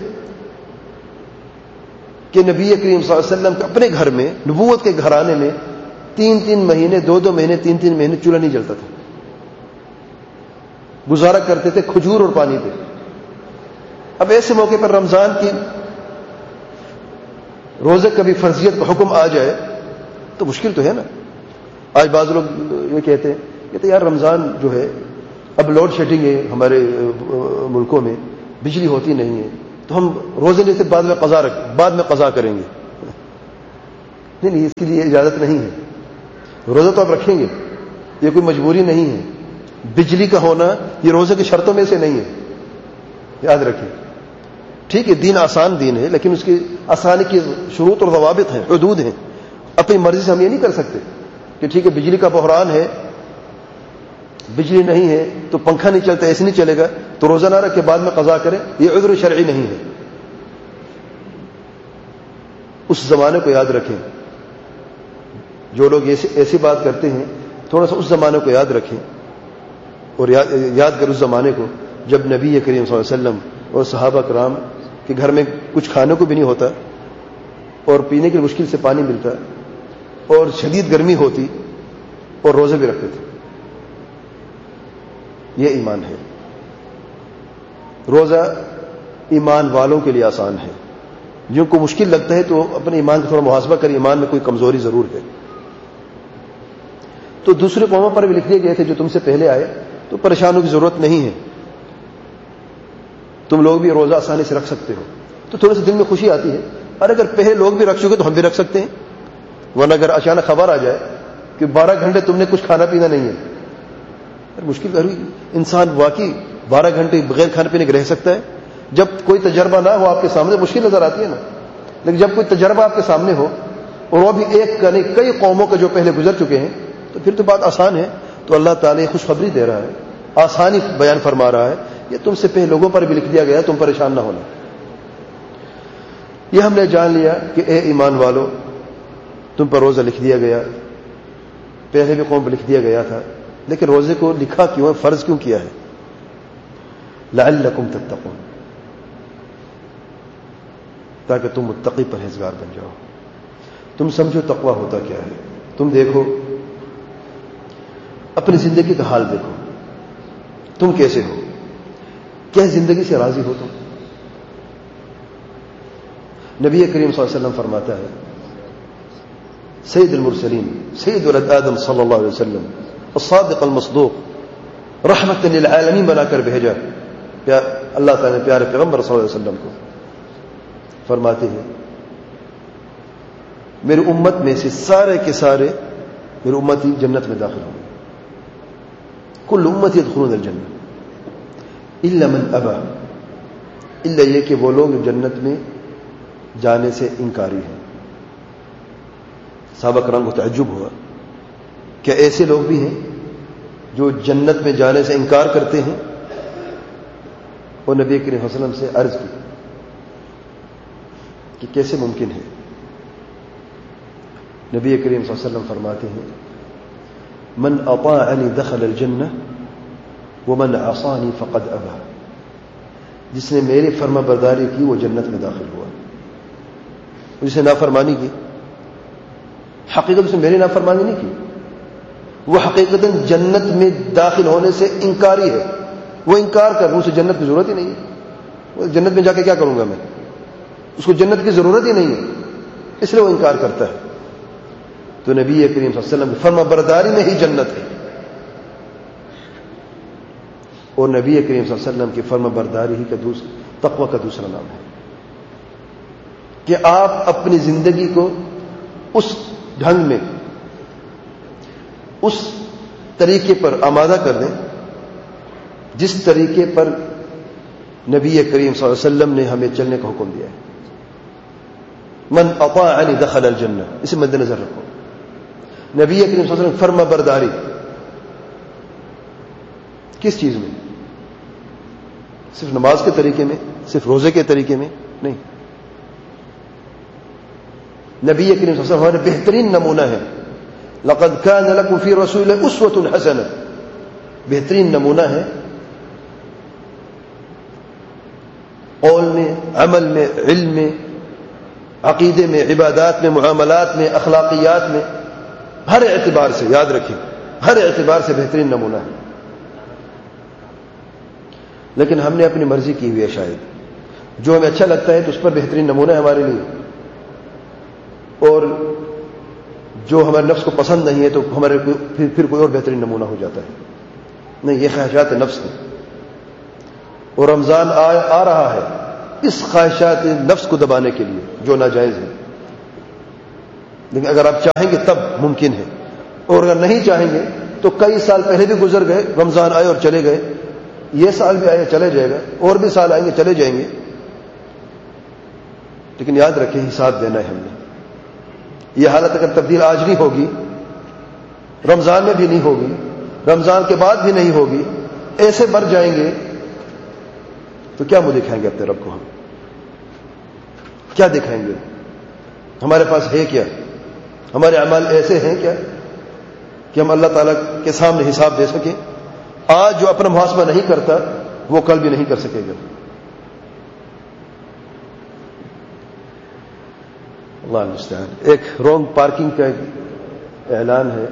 کہ نبی کریم صلی اللہ علیہ وسلم کے اپنے گھر میں، نبوت کے گھرانے میں 3 مہینے 2 مہینے 3 مہینے چولہا نہیں جلتا تھا، گزارا کرتے تھے کھجور اور پانی پہ۔ اب ایسے موقع پر رمضان کی روزے کبھی فرضیت کا حکم آ جائے تو مشکل تو ہے نا۔ آج بعض لوگ یہ کہتے ہیں یار رمضان جو ہے اب لوڈ شیڈنگ ہے ہمارے ملکوں میں، بجلی ہوتی نہیں ہے تو ہم روزے نہیں سے بعد میں قضا کریں گے. نہیں، اس کے لیے اجازت نہیں ہے. روزہ تو آپ رکھیں گے، یہ کوئی مجبوری نہیں ہے. بجلی کا ہونا یہ روزے کی شرطوں میں سے نہیں ہے، یاد رکھیں. ٹھیک ہے، دین آسان دین ہے، لیکن اس کی آسانی کی شروط اور ضوابط ہیں، حدود ہیں. اپنی مرضی سے ہم یہ نہیں کر سکتے کہ ٹھیک ہے بجلی کا بحران ہے، بجلی نہیں ہے تو پنکھا نہیں چلتا، ایسے نہیں چلے گا تو روزہ نہ رکھ کے بعد میں قضا کرے. یہ عذر شرعی نہیں ہے. اس زمانے کو یاد رکھیں. جو لوگ ایسی بات کرتے ہیں تھوڑا سا اس زمانے کو یاد رکھیں اور یاد کر اس زمانے کو جب نبی کریم صلی اللہ علیہ وسلم اور صحابہ کرام کے گھر میں کچھ کھانے کو بھی نہیں ہوتا اور پینے کی مشکل سے پانی ملتا اور شدید گرمی ہوتی اور روزے بھی رکھتے تھے. یہ ایمان ہے. روزہ ایمان والوں کے لیے آسان ہے. جن کو مشکل لگتا ہے تو اپنے ایمان کا تھوڑا محاسبہ کر، ایمان میں کوئی کمزوری ضرور ہے. تو دوسرے قوموں پر بھی لکھ دیے گئے تھے جو تم سے پہلے آئے، تو پریشانوں کی ضرورت نہیں ہے. تم لوگ بھی روزہ آسانی سے رکھ سکتے ہو. تو تھوڑے سے دل میں خوشی آتی ہے، اور اگر پہلے لوگ بھی رکھ چکے تو ہم بھی رکھ سکتے ہیں. ورنہ اگر اچانک خبر آ جائے کہ 12 گھنٹے تم نے کچھ کھانا پینا نہیں ہے، مشکل کر انسان واقعی 12 گھنٹے بغیر کھانے پینے کے رہ سکتا ہے؟ جب کوئی تجربہ نہ ہو آپ کے سامنے مشکل نظر آتی ہے نا، لیکن جب کوئی تجربہ آپ کے سامنے ہو اور وہ بھی ایک کا نہیں کئی قوموں کے جو پہلے گزر چکے ہیں تو پھر تو بات آسان ہے. تو اللہ تعالیٰ یہ خوشخبری دے رہا ہے، آسانی بیان فرما رہا ہے. یہ تم سے پہلے لوگوں پر بھی لکھ دیا گیا، تم پریشان نہ ہونا. یہ ہم نے جان لیا کہ اے ایمان والو، تم پر روزہ لکھ دیا گیا، پہلے بھی قوم پر لکھ دیا گیا تھا، لیکن روزے کو لکھا کیوں ہے، فرض کیوں کیا ہے؟ لعلکم تتقون، تاکہ تم متقی پرہیزگار بن جاؤ. تم سمجھو تقوی ہوتا کیا ہے. تم دیکھو اپنی زندگی کا حال دیکھو، تم کیسے ہو، کیا زندگی سے راضی ہو تم؟ نبی کریم صلی اللہ علیہ وسلم فرماتا ہے، سید المرسلین سید ولد آدم صلی اللہ علیہ وسلم الصادق المصدوق رحمت للعالمین بنا کر بھیجا. اللہ تعالیٰ نے پیارے پیغمبر صلی اللہ علیہ وسلم کو فرماتے ہیں میری امت میں سے سارے کے سارے میری امتی جنت میں داخل ہوں گے. کل امتی يدخلون الجنہ الا من ابا، الا یہ کہ وہ لوگ جنت میں جانے سے انکاری ہیں. صحابہ کرام کو تعجب ہوا، کیا ایسے لوگ بھی ہیں جو جنت میں جانے سے انکار کرتے ہیں؟ اور نبی کریم صلی اللہ علیہ وسلم سے عرض کی کہ کیسے ممکن ہے؟ نبی کریم صلی اللہ علیہ وسلم فرماتے ہیں من اطاعنی دخل الجنہ ومن عصانی فقد ابا، جس نے میری فرما برداری کی وہ جنت میں داخل ہوا، جس نے نافرمانی کی حقیقت سے میری نافرمانی نہیں کی، وہ حقیقت جنت میں داخل ہونے سے انکاری ہے. وہ انکار کر اسے جنت کی ضرورت ہی نہیں ہے. وہ جنت میں جا کے کیا کروں گا میں، اس کو جنت کی ضرورت ہی نہیں ہے، اس لیے وہ انکار کرتا ہے. تو نبی کریم صلی اللہ علیہ وسلم کی فرما برداری میں ہی جنت ہے. اور نبی کریم صلی اللہ علیہ وسلم کی فرما برداری ہی کا تقوی کا دوسرا نام ہے کہ آپ اپنی زندگی کو اس ڈھنگ میں اس طریقے پر آمادہ کر دیں جس طریقے پر نبی کریم صلی اللہ علیہ وسلم نے ہمیں چلنے کا حکم دیا ہے. من اطاعنی دخل الجنہ، اسے مد نظر رکھو. نبی کریم صلی اللہ علیہ وسلم فرما برداری کس چیز میں؟ صرف نماز کے طریقے میں، صرف روزے کے طریقے میں نہیں. نبی کریم صلی اللہ علیہ وسلم ہمارے بہترین نمونہ ہے. لقد كان لكم في رسول اسوة حسنہ، بہترین نمونہ ہے قول میں، عمل میں، علم میں، عقیدے میں، عبادات میں، معاملات میں، اخلاقیات میں، ہر اعتبار سے. یاد رکھیں ہر اعتبار سے بہترین نمونہ ہے. لیکن ہم نے اپنی مرضی کی ہوئی ہے، شاید جو ہمیں اچھا لگتا ہے تو اس پر بہترین نمونہ ہے ہمارے لیے، اور جو ہمارے نفس کو پسند نہیں ہے تو ہمارے پھر کوئی اور بہترین نمونہ ہو جاتا ہے. نہیں، یہ خواہشات نفس ہیں. اور رمضان آ رہا ہے اس خواہشات نفس کو دبانے کے لیے جو ناجائز ہے. لیکن اگر آپ چاہیں گے تب ممکن ہے، اور اگر نہیں چاہیں گے تو کئی سال پہلے بھی گزر گئے، رمضان آئے اور چلے گئے، یہ سال بھی آئے چلے جائے گا، اور بھی سال آئیں گے چلے جائیں گے. لیکن یاد رکھیں حساب دینا ہے ہم نے. یہ حالت اگر تبدیل آج نہیں ہوگی، رمضان میں بھی نہیں ہوگی، رمضان کے بعد بھی نہیں ہوگی، ایسے مر جائیں گے تو کیا منہ دکھائیں گے اپنے رب کو؟ ہم کیا دکھائیں گے؟ ہمارے پاس ہے کیا؟ ہمارے اعمال ایسے ہیں کیا کہ ہم اللہ تعالیٰ کے سامنے حساب دے سکیں؟ آج جو اپنا محاسبہ نہیں کرتا وہ کل بھی نہیں کر سکے گا. اللہ المستعان. ایک رونگ پارکنگ کا اعلان ہے.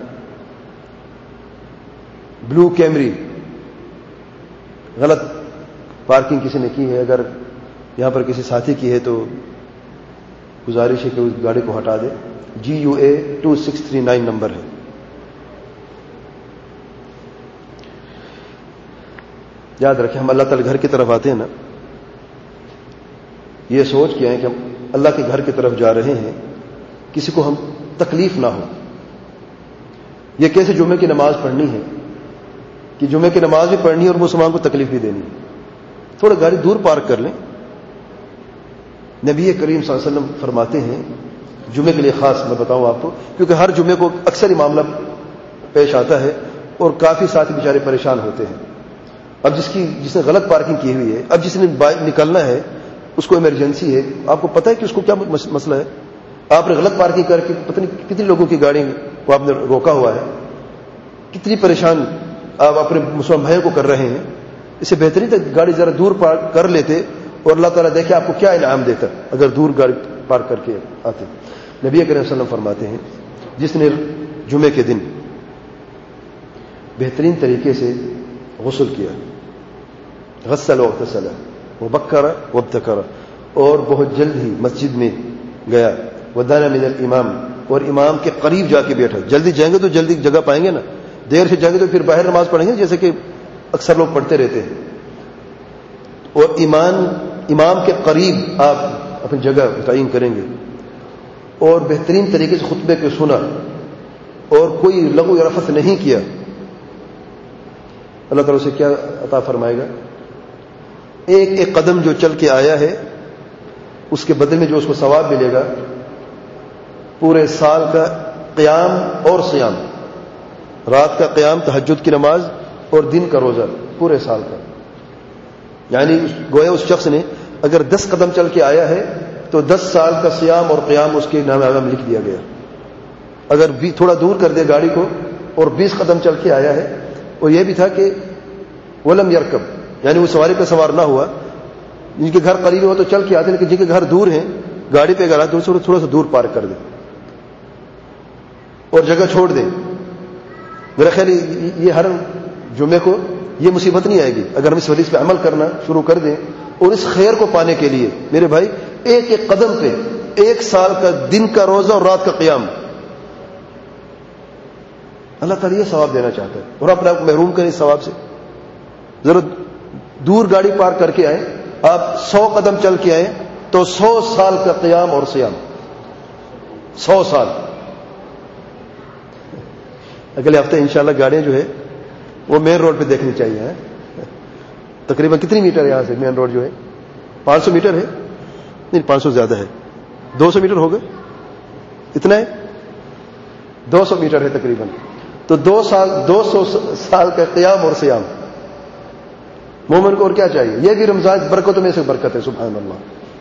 بلو کیمری، غلط پارکنگ کسی نے کی ہے، اگر یہاں پر کسی ساتھی کی ہے تو گزارش ہے کہ اس گاڑی کو ہٹا دے. GUA 2639 نمبر ہے. یاد رکھیں ہم اللہ تعالی گھر کی طرف آتے ہیں نا، یہ سوچ کے آئیں کہ ہم اللہ کے گھر کی طرف جا رہے ہیں، کسی کو ہم تکلیف نہ ہو. یہ کیسے جمعے کی نماز پڑھنی ہے کہ جمعے کی نماز بھی پڑھنی ہے اور مسلمان کو تکلیف بھی دینی ہے. تھوڑا گاڑی دور پارک کر لیں. نبی کریم صلی اللہ علیہ وسلم فرماتے ہیں، جمعے کے لیے خاص میں بتاؤں آپ کو، کیونکہ ہر جمعے کو اکثر ہی معاملہ پیش آتا ہے اور کافی ساتھی بیچارے پریشان ہوتے ہیں. اب جس نے غلط پارکنگ کی ہوئی ہے، اب جس نے نکلنا ہے، اس کو ایمرجنسی ہے، آپ کو پتہ ہے کہ اس کو کیا مسئلہ ہے؟ آپ نے غلط پارکنگ کر کے پتہ نہیں کتنی لوگوں کی گاڑی کو آپ نے روکا ہوا ہے، کتنی پریشان آپ اپنے مسلمان بھائیوں کو کر رہے ہیں. اسے بہترین تھا گاڑی ذرا دور پارک کر لیتے اور اللہ تعالیٰ دیکھے آپ کو کیا انعام دیتا اگر دور گاڑی پارک کر کے آتے. نبی کریم صلی اللہ علیہ وسلم فرماتے ہیں، جس نے جمعے کے دن بہترین طریقے سے غسل کیا، غسل و اغتسل وبکر وابتکر، اور بہت جلد ہی مسجد میں گیا، ودانا من الامام، اور امام کے قریب جا کے بیٹھا. جلدی جائیں گے تو جلدی جگہ پائیں گے نا، دیر سے جائیں گے تو پھر باہر نماز پڑھیں گے جیسے کہ اکثر لوگ پڑھتے رہتے ہیں. اور امام کے قریب آپ اپنی جگہ تعین کریں گے اور بہترین طریقے سے خطبے کو سنا اور کوئی لغو یا رفث نہیں کیا. اللہ تعالیٰ اسے کیا عطا فرمائے گا؟ ایک ایک قدم جو چل کے آیا ہے اس کے بدلے میں جو اس کو ثواب ملے گا پورے سال کا قیام اور سیام، رات کا قیام تہجد کی نماز اور دن کا روزہ، پورے سال کا. یعنی گویا اس شخص نے اگر 10 قدم چل کے آیا ہے تو 10 سال کا سیام اور قیام اس کے نام اعظم لکھ دیا گیا. اگر بھی تھوڑا دور کر دے گاڑی کو اور 20 قدم چل کے آیا ہے، اور یہ بھی تھا کہ ولم یرکب، یعنی وہ سواری پہ سوار نہ ہوا. جن کے گھر قریب ہو تو چل کے آتے ہیں، لیکن جن کے گھر دور ہیں گاڑی پہ اگر آتے ہیں تھوڑا سا دور پارک کر دیں اور جگہ چھوڑ دیں. میرا خیال یہ ہر جمعے کو یہ مصیبت نہیں آئے گی اگر ہم اس حدیث پہ عمل کرنا شروع کر دیں. اور اس خیر کو پانے کے لیے میرے بھائی ایک ایک قدم پہ 1 سال کا دن کا روزہ اور رات کا قیام، اللہ تعالیٰ یہ ثواب دینا چاہتا ہے اور اپنے آپ کو محروم کریں اس ثواب سے. ذرا دور گاڑی پارک کر کے آئیں، آپ 100 قدم چل کے آئیں تو 100 سال کا قیام اور سیام، 100 سال. اگلے ہفتے انشاءاللہ گاڑیاں جو ہے وہ مین روڈ پہ دیکھنی چاہیے. تقریباً کتنی میٹر ہے یہاں سے مین روڈ جو ہے؟ 500 میٹر ہے؟ نہیں 500 زیادہ ہے، 200 میٹر ہوگا، اتنا ہے، 200 میٹر ہے تقریباً. تو 200 سال کا قیام اور سیام مومن کو اور کیا چاہیے؟ یہ بھی رمضان برکتوں میں سے برکت ہے. سبحان اللہ.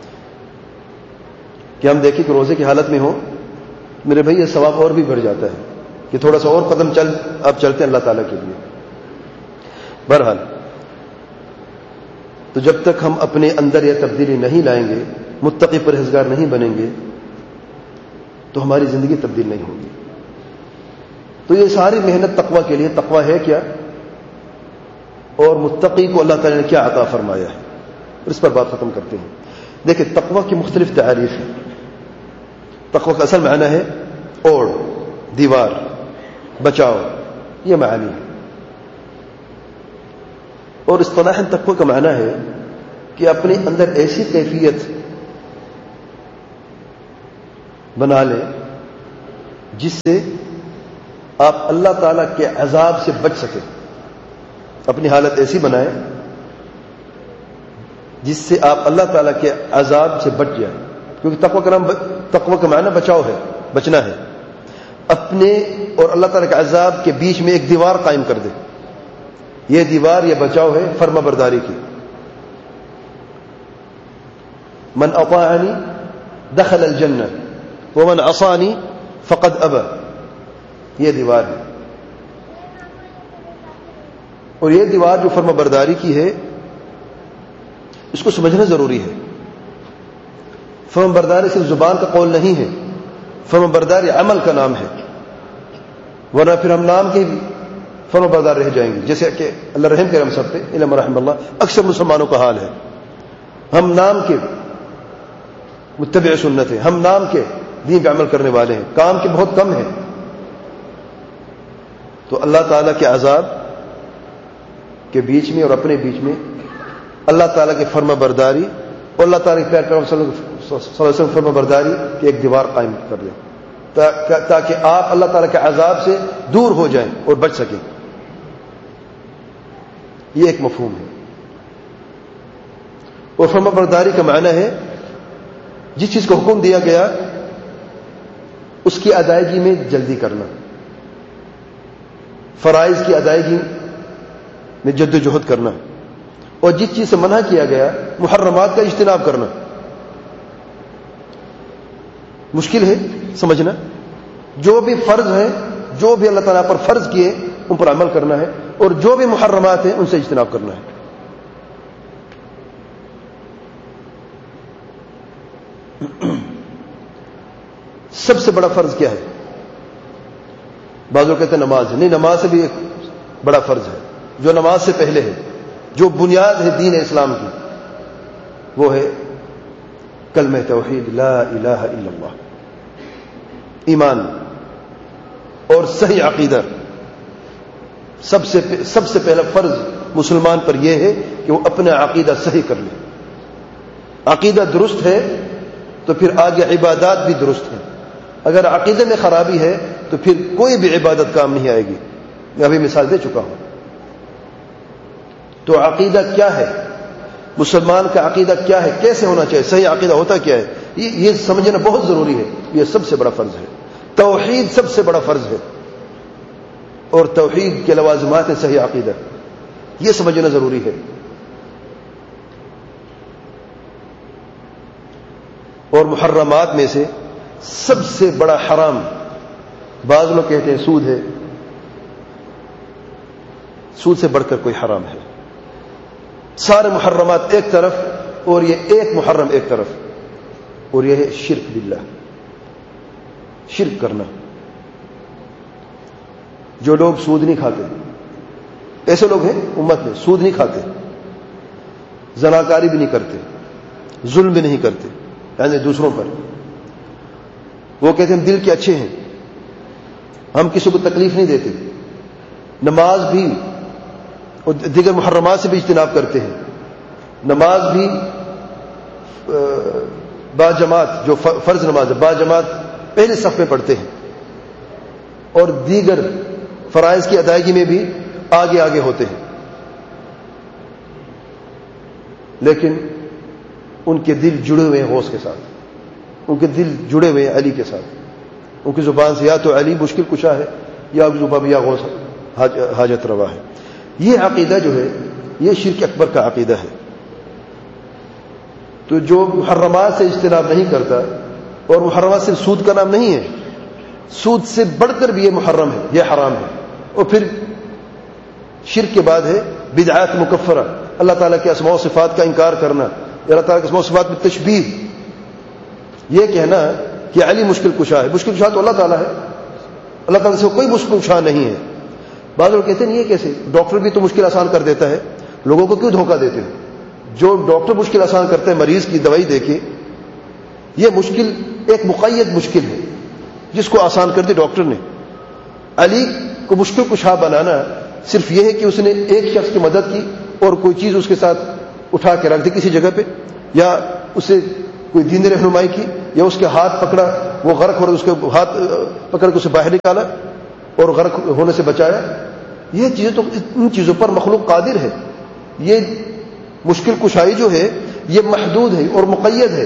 کہ ہم دیکھیں کہ روزے کی حالت میں ہو میرے بھائی یہ ثواب اور بھی بڑھ جاتا ہے کہ تھوڑا سا اور قدم آپ چلتے ہیں اللہ تعالیٰ کے لیے. بہرحال تو جب تک ہم اپنے اندر یہ تبدیلی نہیں لائیں گے، متقی پرہیزگار نہیں بنیں گے، تو ہماری زندگی تبدیل نہیں ہوگی. تو یہ ساری محنت تقوی کے لیے. تقوی ہے کیا اور متقی کو اللہ تعالیٰ نے کیا عطا فرمایا ہے، اور اس پر بات ختم کرتے ہیں. دیکھیں تقوی کی مختلف تعریف ہیں. تقوی کا اصل معنی ہے اوڑ، دیوار، بچاؤ، یہ معنی ہے. اور اصطلاحاً تقوی کا معنی ہے کہ اپنے اندر ایسی کیفیت بنا لیں جس سے آپ اللہ تعالیٰ کے عذاب سے بچ سکیں. اپنی حالت ایسی بنائیں جس سے آپ اللہ تعالیٰ کے عذاب سے بچ جائیں. کیونکہ تقوی کا معنی بچاؤ ہے، بچنا ہے. اپنے اور اللہ تعالیٰ کے عذاب کے بیچ میں ایک دیوار قائم کر دے. یہ دیوار، یہ بچاؤ ہے فرما برداری کی. من اطاعنی دخل الجنہ ومن عصانی فقد ابى. یہ دیوار ہے، اور یہ دیوار جو فرما برداری کی ہے اس کو سمجھنا ضروری ہے. فرما برداری صرف زبان کا قول نہیں ہے، فرما برداری عمل کا نام ہے، ورنہ پھر ہم نام کے فرما بردار رہ جائیں گے. جیسے کہ اللہ رحم کرے ہم سب پہ، علم رحم اللہ، اکثر مسلمانوں کا حال ہے. ہم نام کے متبع سنت ہیں، ہم نام کے دین پہ عمل کرنے والے ہیں، کام کے بہت کم ہیں. تو اللہ تعالیٰ کے عذاب کے بیچ میں اور اپنے بیچ میں اللہ تعالیٰ کی فرما برداری اور اللہ تعالیٰ کے پیغمبر صلی اللہ علیہ وسلم فرما برداری کی ایک دیوار قائم کر دیں تاکہ آپ اللہ تعالیٰ کے عذاب سے دور ہو جائیں اور بچ سکیں. یہ ایک مفہوم ہے. اور فرما برداری کا معنی ہے جس چیز کو حکم دیا گیا اس کی ادائیگی میں جلدی کرنا، فرائض کی ادائیگی میں جد و جہد کرنا، اور جس چیز سے منع کیا گیا محرمات کا اجتناب کرنا. مشکل ہے سمجھنا. جو بھی فرض ہیں، جو بھی اللہ تعالیٰ پر فرض کیے ان پر عمل کرنا ہے، اور جو بھی محرمات ہیں ان سے اجتناب کرنا ہے. سب سے بڑا فرض کیا ہے؟ بعض لوگ کہتے ہیں نماز ہے. نہیں، نماز سے بھی ایک بڑا فرض ہے جو نماز سے پہلے ہے، جو بنیاد ہے دین اسلام کی. وہ ہے کلمہ توحید، لا الہ الا اللہ، ایمان اور صحیح عقیدہ. سب سے پہلا فرض مسلمان پر یہ ہے کہ وہ اپنا عقیدہ صحیح کر لے. عقیدہ درست ہے تو پھر آگے عبادات بھی درست ہیں. اگر عقیدے میں خرابی ہے تو پھر کوئی بھی عبادت کام نہیں آئے گی. میں ابھی مثال دے چکا ہوں. تو عقیدہ کیا ہے؟ مسلمان کا عقیدہ کیا ہے؟ کیسے ہونا چاہیے؟ صحیح عقیدہ ہوتا کیا ہے؟ یہ سمجھنا بہت ضروری ہے. یہ سب سے بڑا فرض ہے. توحید سب سے بڑا فرض ہے، اور توحید کے لوازمات ہیں صحیح عقیدہ. یہ سمجھنا ضروری ہے. اور محرمات میں سے سب سے بڑا حرام، بعض لوگ کہتے ہیں سود ہے. سود سے بڑھ کر کوئی حرام ہے؟ سارے محرمات ایک طرف اور یہ ایک محرم ایک طرف، اور یہ ہے شرک باللہ، شرک کرنا. جو لوگ سود نہیں کھاتے، ایسے لوگ ہیں امت میں، سود نہیں کھاتے، زناکاری بھی نہیں کرتے، ظلم بھی نہیں کرتے یعنی دوسروں پر. وہ کہتے ہیں ہم دل کے اچھے ہیں، ہم کسی کو تکلیف نہیں دیتے. نماز بھی اور دیگر محرمات سے بھی اجتناب کرتے ہیں. نماز بھی باجماعت، جو فرض نماز ہے باجماعت پہلے صف میں پڑھتے ہیں، اور دیگر فرائض کی ادائیگی میں بھی آگے آگے ہوتے ہیں. لیکن ان کے دل جڑے ہوئے ہیں غوث کے ساتھ، ان کے دل جڑے ہوئے ہیں علی کے ساتھ. ان کی زبان سے یا تو علی مشکل کشا ہے، یا زبان یا غوث حاجت روا ہے. یہ عقیدہ جو ہے یہ شرک اکبر کا عقیدہ ہے. تو جو محرمات سے اجتناب نہیں کرتا، اور محرمات صرف سود کا نام نہیں ہے، سود سے بڑھ کر بھی یہ محرم ہے، یہ حرام ہے. اور پھر شرک کے بعد ہے بدعات مکفرہ، اللہ تعالیٰ کے اسماء و صفات کا انکار کرنا، اللہ تعالیٰ کے اسماء و صفات میں تشبیہ. یہ کہنا کہ علی مشکل کشا ہے، مشکل کشا تو اللہ تعالیٰ ہے، اللہ تعالیٰ سے کوئی مشکل کشا نہیں ہے. بعض لوگ کہتے ہیں یہ کیسے؟ ڈاکٹر بھی تو مشکل آسان کر دیتا ہے، لوگوں کو کیوں دھوکہ دیتے ہو؟ جو ڈاکٹر مشکل آسان کرتے ہیں مریض کی دوائی دے کے، یہ مشکل ایک مقید مشکل ہے جس کو آسان کر دی ڈاکٹر نے. علی کو مشکل کشا بنانا صرف یہ ہے کہ اس نے ایک شخص کی مدد کی اور کوئی چیز اس کے ساتھ اٹھا کے رکھ دی کسی جگہ پہ، یا اسے کوئی دینی رہنمائی کی، یا اس کے ہاتھ پکڑا، وہ غرق ہو رہا، اس کے ہاتھ پکڑ کے اسے باہر نکالا اور غرق ہونے سے بچایا، یہ چیزیں تو ان چیزوں پر مخلوق قادر ہے. یہ مشکل کشائی جو ہے یہ محدود ہے اور مقید ہے،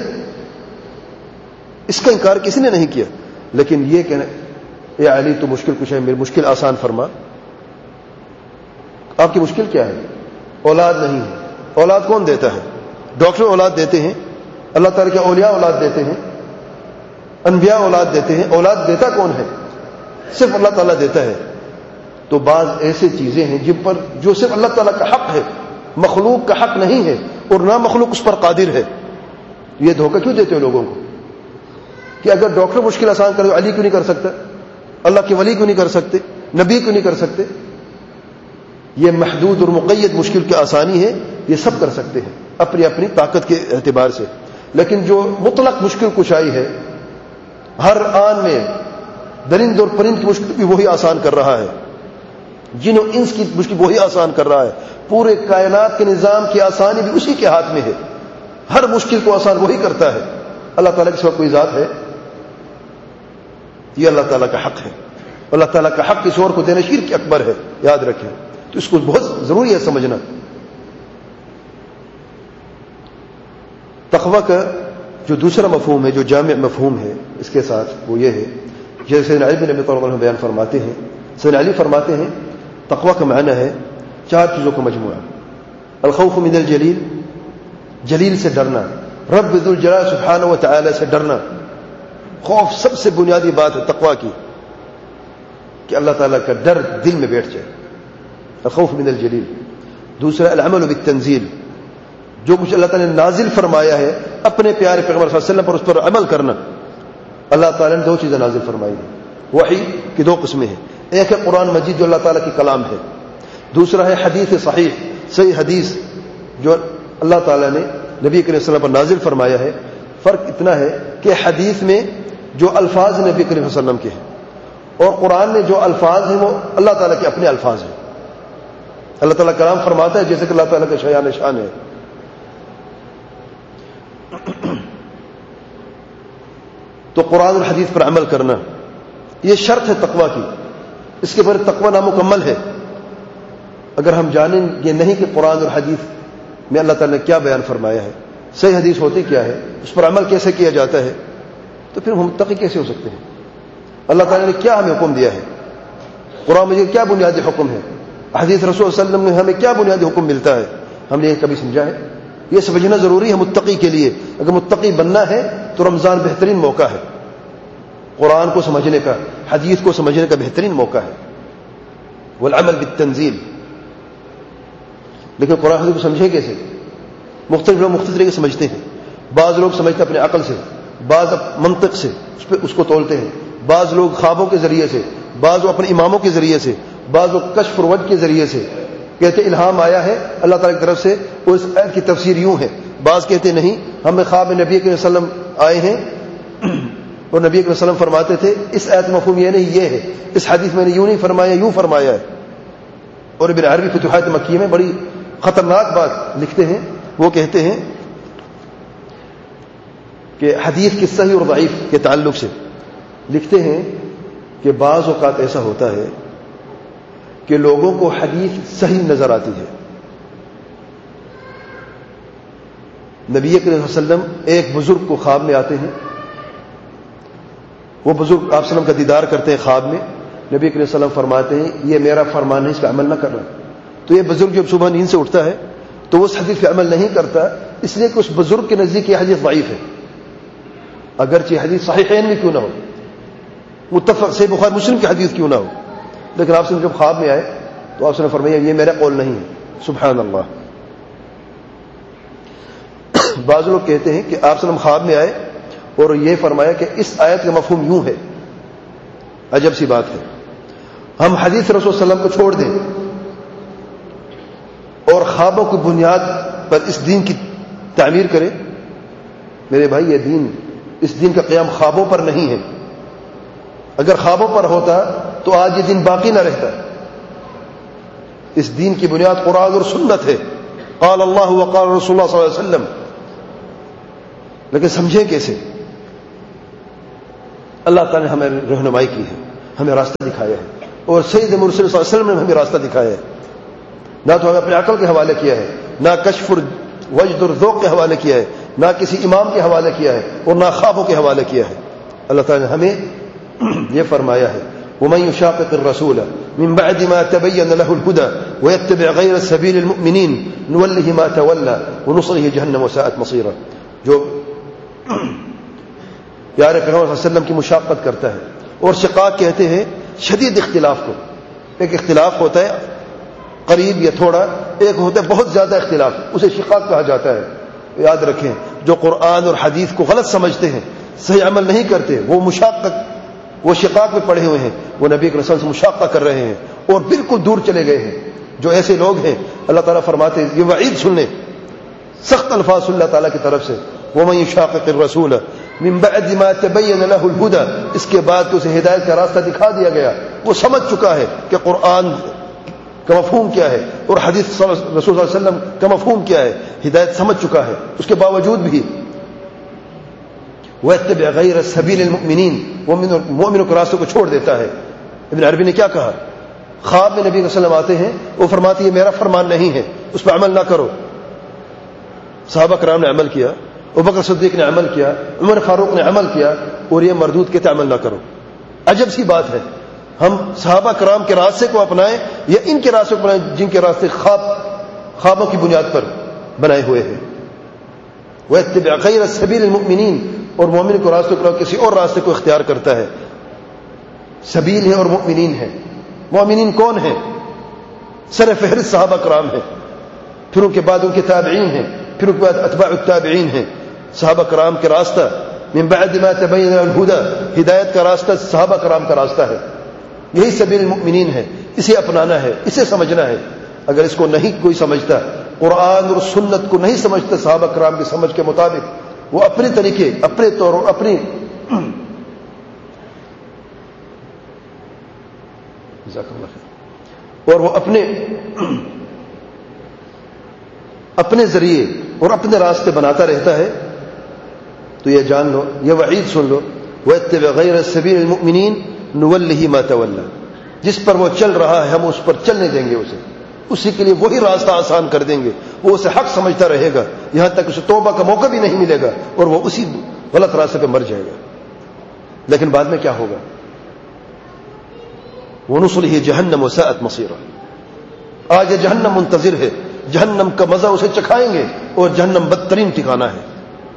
اس کا انکار کسی نے نہیں کیا. لیکن یہ کہنا اے علی تو مشکل کشائی میری مشکل آسان فرما، آپ کی مشکل کیا ہے؟ اولاد نہیں ہے. اولاد کون دیتا ہے؟ ڈاکٹر اولاد دیتے ہیں، اللہ تعالیٰ کے اولیاء اولاد دیتے ہیں، انبیاء اولاد دیتے ہیں. اولاد دیتا کون ہے؟ صرف اللہ تعالیٰ دیتا ہے. تو بعض ایسے چیزیں ہیں جن پر جو صرف اللہ تعالیٰ کا حق ہے، مخلوق کا حق نہیں ہے، اور نہ مخلوق اس پر قادر ہے. یہ دھوکہ کیوں دیتے ہیں لوگوں کو کہ اگر ڈاکٹر مشکل آسان کرے تو علی کیوں نہیں کر سکتا، اللہ کے ولی کیوں نہیں کر سکتے، نبی کیوں نہیں کر سکتے؟ یہ محدود اور مقید مشکل کی آسانی ہے، یہ سب کر سکتے ہیں اپنی اپنی طاقت کے اعتبار سے. لیکن جو مطلق مشکل کشائی ہے، ہر آن میں درند اور پرند کی مشکل بھی وہی آسان کر رہا ہے، جن و انس کی مشکل وہی آسان کر رہا ہے، پورے کائنات کے نظام کی آسانی بھی اسی کے ہاتھ میں ہے. ہر مشکل کو آسان وہی کرتا ہے. اللہ تعالیٰ کے سوا کوئی ذات ہے؟ یہ اللہ تعالیٰ کا حق ہے. اللہ تعالیٰ کا حق کسی اور کو دینا شرک اکبر ہے، یاد رکھیں. تو اس کو بہت ضروری ہے سمجھنا. تقویٰ کا جو دوسرا مفہوم ہے، جو جامع مفہوم ہے اس کے ساتھ، وہ یہ ہے جیسے سیدنا علی بن ابی طالب عنہ بیان فرماتے ہیں. سیدنا علی فرماتے ہیں تقویٰ کا معنی ہے 4 چیزوں کا مجموعہ. الخوف من الجلیل، جلیل سے ڈرنا، رب ذو الجلال سبحانہ و تعالی سے ڈرنا. خوف سب سے بنیادی بات ہے تقویٰ کی، کہ اللہ تعالیٰ کا ڈر دل میں بیٹھ جائے. الخوف من الجلیل. دوسرا العمل بالتنزیل، جو کچھ اللہ تعالیٰ نے نازل فرمایا ہے اپنے پیارے پیغمبر صلی اللہ علیہ وسلم پر، اس پر عمل کرنا. اللہ تعالیٰ نے 2 چیزیں نازل فرمائی ہیں. وحی کی 2 قسمیں ہیں، ایک ہے قرآن مجید جو اللہ تعالیٰ کی کلام ہے، دوسرا ہے حدیث صحیح حدیث جو اللہ تعالیٰ نے نبی کریم صلی اللہ علیہ وسلم پر نازل فرمایا ہے. فرق اتنا ہے کہ حدیث میں جو الفاظ نبی کریم صلی اللہ علیہ وسلم کے ہیں، اور قرآن میں جو الفاظ ہیں وہ اللہ تعالیٰ کے اپنے الفاظ ہیں. اللہ تعالیٰ کلام فرماتا ہے جیسے کہ اللہ تعالیٰ کا شایان شان ہے. تو قرآن اور حدیث پر عمل کرنا یہ شرط ہے تقویٰ کی. اس کے بغیر تقویٰ نامکمل ہے. اگر ہم جانیں گے نہیں کہ قرآن اور حدیث میں اللہ تعالیٰ نے کیا بیان فرمایا ہے، صحیح حدیث ہوتی کیا ہے، اس پر عمل کیسے کیا جاتا ہے، تو پھر ہم متقی کیسے ہو سکتے ہیں؟ اللہ تعالیٰ نے کیا ہمیں حکم دیا ہے، قرآن میں کیا بنیادی حکم ہے، حدیث رسول صلی اللہ علیہ وسلم میں ہمیں کیا بنیادی حکم ملتا ہے، ہم نے یہ کبھی سمجھا ہے؟ یہ سمجھنا ضروری ہے متقی کے لیے. اگر متقی بننا ہے تو رمضان بہترین موقع ہے قرآن کو سمجھنے کا، حدیث کو سمجھنے کا بہترین موقع ہے. والعمل بالتنزیل. لیکن قرآن حدیث کو سمجھیں کیسے؟ مختلف لوگ مختلف طریقے سمجھتے ہیں. بعض لوگ سمجھتے ہیں اپنے عقل سے، بعض منطق سے اس کو تولتے ہیں، بعض لوگ خوابوں کے ذریعے سے، بعض لوگ اپنے اماموں کے ذریعے سے، بعض لوگ کشف اور وحی کے ذریعے سے کہتے الہام آیا ہے اللہ تعالیٰ کی طرف سے اور اس آیت کی تفسیر یوں ہے. بعض کہتے نہیں، ہمیں خواب میں نبی کریم صلی اللہ علیہ وسلم آئے ہیں اور نبی کریم صلی اللہ علیہ وسلم فرماتے تھے اس آیت مفہوم یہ نہیں یہ ہے، اس حدیث میں نے یوں نہیں فرمایا یوں فرمایا ہے. اور ابن عربی فتوحات مکیہ میں بڑی خطرناک بات لکھتے ہیں. وہ کہتے ہیں کہ حدیث کی صحیح اور ضعیف کے تعلق سے لکھتے ہیں کہ بعض اوقات ایسا ہوتا ہے کہ لوگوں کو حدیث صحیح نظر آتی ہے. نبی کریم صلی اللہ علیہ وسلم ایک بزرگ کو خواب میں آتے ہیں، وہ بزرگ آپ صلی اللہ علیہ وسلم کا دیدار کرتے ہیں خواب میں. نبی کریم صلی اللہ علیہ وسلم فرماتے ہیں یہ میرا فرمان ہے، اس پہ عمل نہ کرنا. تو یہ بزرگ جب صبح نیند سے اٹھتا ہے تو وہ اس حدیث پہ عمل نہیں کرتا، اس لیے کہ اس بزرگ کے نزدیک یہ حدیث ضعیف ہے، اگرچہ حدیث صحیحین میں کیوں نہ ہو، متفق صحیح بخاری مسلم کی حدیث کیوں نہ ہو. لیکن آپ سے جب خواب میں آئے تو آپ سے نے فرمایا یہ میرا قول نہیں ہے. سبحان اللہ. بعض لوگ کہتے ہیں کہ آپ سے خواب میں آئے اور یہ فرمایا کہ اس آیت کا مفہوم یوں ہے. عجب سی بات ہے. ہم حدیث رسول صلی اللہ علیہ وسلم کو چھوڑ دیں اور خوابوں کی بنیاد پر اس دین کی تعمیر کریں؟ میرے بھائی یہ دین، اس دین کا قیام خوابوں پر نہیں ہے. اگر خوابوں پر ہوتا تو آج یہ دین باقی نہ رہتا. اس دین کی بنیاد قرآن اور سنت ہے. قال اللہ وقال رسول اللہ صلی اللہ علیہ وسلم، لیکن سمجھیں کیسے؟ اللہ تعالیٰ نے ہمیں رہنمائی کی ہے، ہمیں راستہ دکھایا ہے، اور سید مرسل صلی اللہ علیہ وسلم نے ہمیں راستہ دکھایا ہے. نہ تو ہمیں اپنے عقل کے حوالے کیا ہے، نہ کشف وجد الذوق کے حوالے کیا ہے، نہ کسی امام کے حوالے کیا ہے، اور نہ خوابوں کے حوالے کیا ہے. اللہ تعالیٰ نے ہمیں یہ فرمایا ہے وَمَن يُشَاقِقِ الرَّسُولَ مِن بَعْدِ مَا تَبَيَّنَ لَهُ الْهُدَى وَيَتَّبِعْ غَيْرَ سَبِيلِ الْمُؤْمِنِينَ نُوَلِّهِ مَا تَوَلَّى وَنُصْلِهِ جَهَنَّمَ وَسَاءَتْ مَصِيرًا. جو پیارے پیغمبر صلی اللہ علیہ وسلم کی مشاقت کرتا ہے، اور شقاق کہتے ہیں شدید اختلاف کو. ایک اختلاف ہوتا ہے قریب یا تھوڑا، ایک ہوتا ہے بہت زیادہ اختلاف، اسے شقاق کہا جاتا ہے. یاد رکھیں جو قرآن اور حدیث کو غلط سمجھتے ہیں، صحیح عمل نہیں کرتے، وہ شقاق میں پڑے ہوئے ہیں، وہ نبی کے رسول سے مشاقہ کر رہے ہیں اور بالکل دور چلے گئے ہیں. جو ایسے لوگ ہیں اللہ تعالیٰ فرماتے ہیں، یہ وعید سن لیں، سخت الفاظ اللہ تعالیٰ کی طرف سے، وَمَن يُشَاقِقِ الرَّسُولَ مِن بَعْدِ مَا تَبَيَّنَ لَهُ الْهُدَى، اس کے بعد کہ اسے ہدایت کا راستہ دکھا دیا گیا، وہ سمجھ چکا ہے کہ قرآن کا مفہوم کیا ہے اور حدیث رسول صلی اللہ علیہ وسلم کا مفہوم کیا ہے، ہدایت سمجھ چکا ہے، اس کے باوجود بھی وَيَتَّبِعْ غَيْرَ سَبِيلِ الْمُؤْمِنِينَ، وہ مومنوں کے راستے کو چھوڑ دیتا ہے. ابن عربی نے کیا کہا؟ خواب میں نبی صلی اللہ علیہ وسلم آتے ہیں، وہ فرماتے ہیں یہ میرا فرمان نہیں ہے، اس پہ عمل نہ کرو. صحابہ کرام نے عمل کیا، ابوبکر صدیق نے عمل کیا، عمر فاروق نے عمل کیا، اور یہ مردود کہتے عمل نہ کرو. عجب سی بات ہے، ہم صحابہ کرام کے راستے کو اپنائیں یا ان کے راستے کو اپنائیں جن کے راستے خوابوں کی بنیاد پر بنائے ہوئے ہیں. وَيَتَّبِعْ غَيْرَ سَبِيلِ الْمُؤْمِنِينَ، اور مومن کو راستے کو کسی اور راستے کو اختیار کرتا ہے. سبیل ہے اور مؤمنین ہے. مومنین کون ہیں؟ سر فہرست صحابہ کرام ہیں، پھر ان کے بعد ان کے تابعین ہیں، پھر ان کے بعد اتباع التابعین ہیں. صحابہ کرام کے راستہ من بعد ما تبین الہدی، ہدایت کا راستہ صحابہ کرام کا راستہ ہے. یہی سبیل المؤمنین ہے، اسے اپنانا ہے، اسے سمجھنا ہے. اگر اس کو نہیں کوئی سمجھتا، قرآن اور سنت کو نہیں سمجھتا صحابہ کرام کی سمجھ کے مطابق، وہ اپنے طریقے، اپنے طور اور وہ اپنے ذریعے اور اپنے راستے بناتا رہتا ہے. تو یہ جان لو، یہ وعید سن لو، وَيَتَّبِعْ غَيْرَ سَبِيلِ الْمُؤْمِنِينَ نُوَلِّهِ مَا تَوَلَّى، جس پر وہ چل رہا ہے ہم اس پر چلنے دیں گے اسے، اسی کے لیے وہی راستہ آسان کر دیں گے. وہ اسے حق سمجھتا رہے گا یہاں تک اسے توبہ کا موقع بھی نہیں ملے گا، اور وہ اسی غلط راستے پہ مر جائے گا. لیکن بعد میں کیا ہوگا؟ وَنُصْلِهِ جَهَنَّمَ وَسَاءَتْ مَصِيرًا، آج یہ جہنم منتظر ہے، جہنم کا مزہ اسے چکھائیں گے، اور جہنم بدترین ٹھکانہ ہے.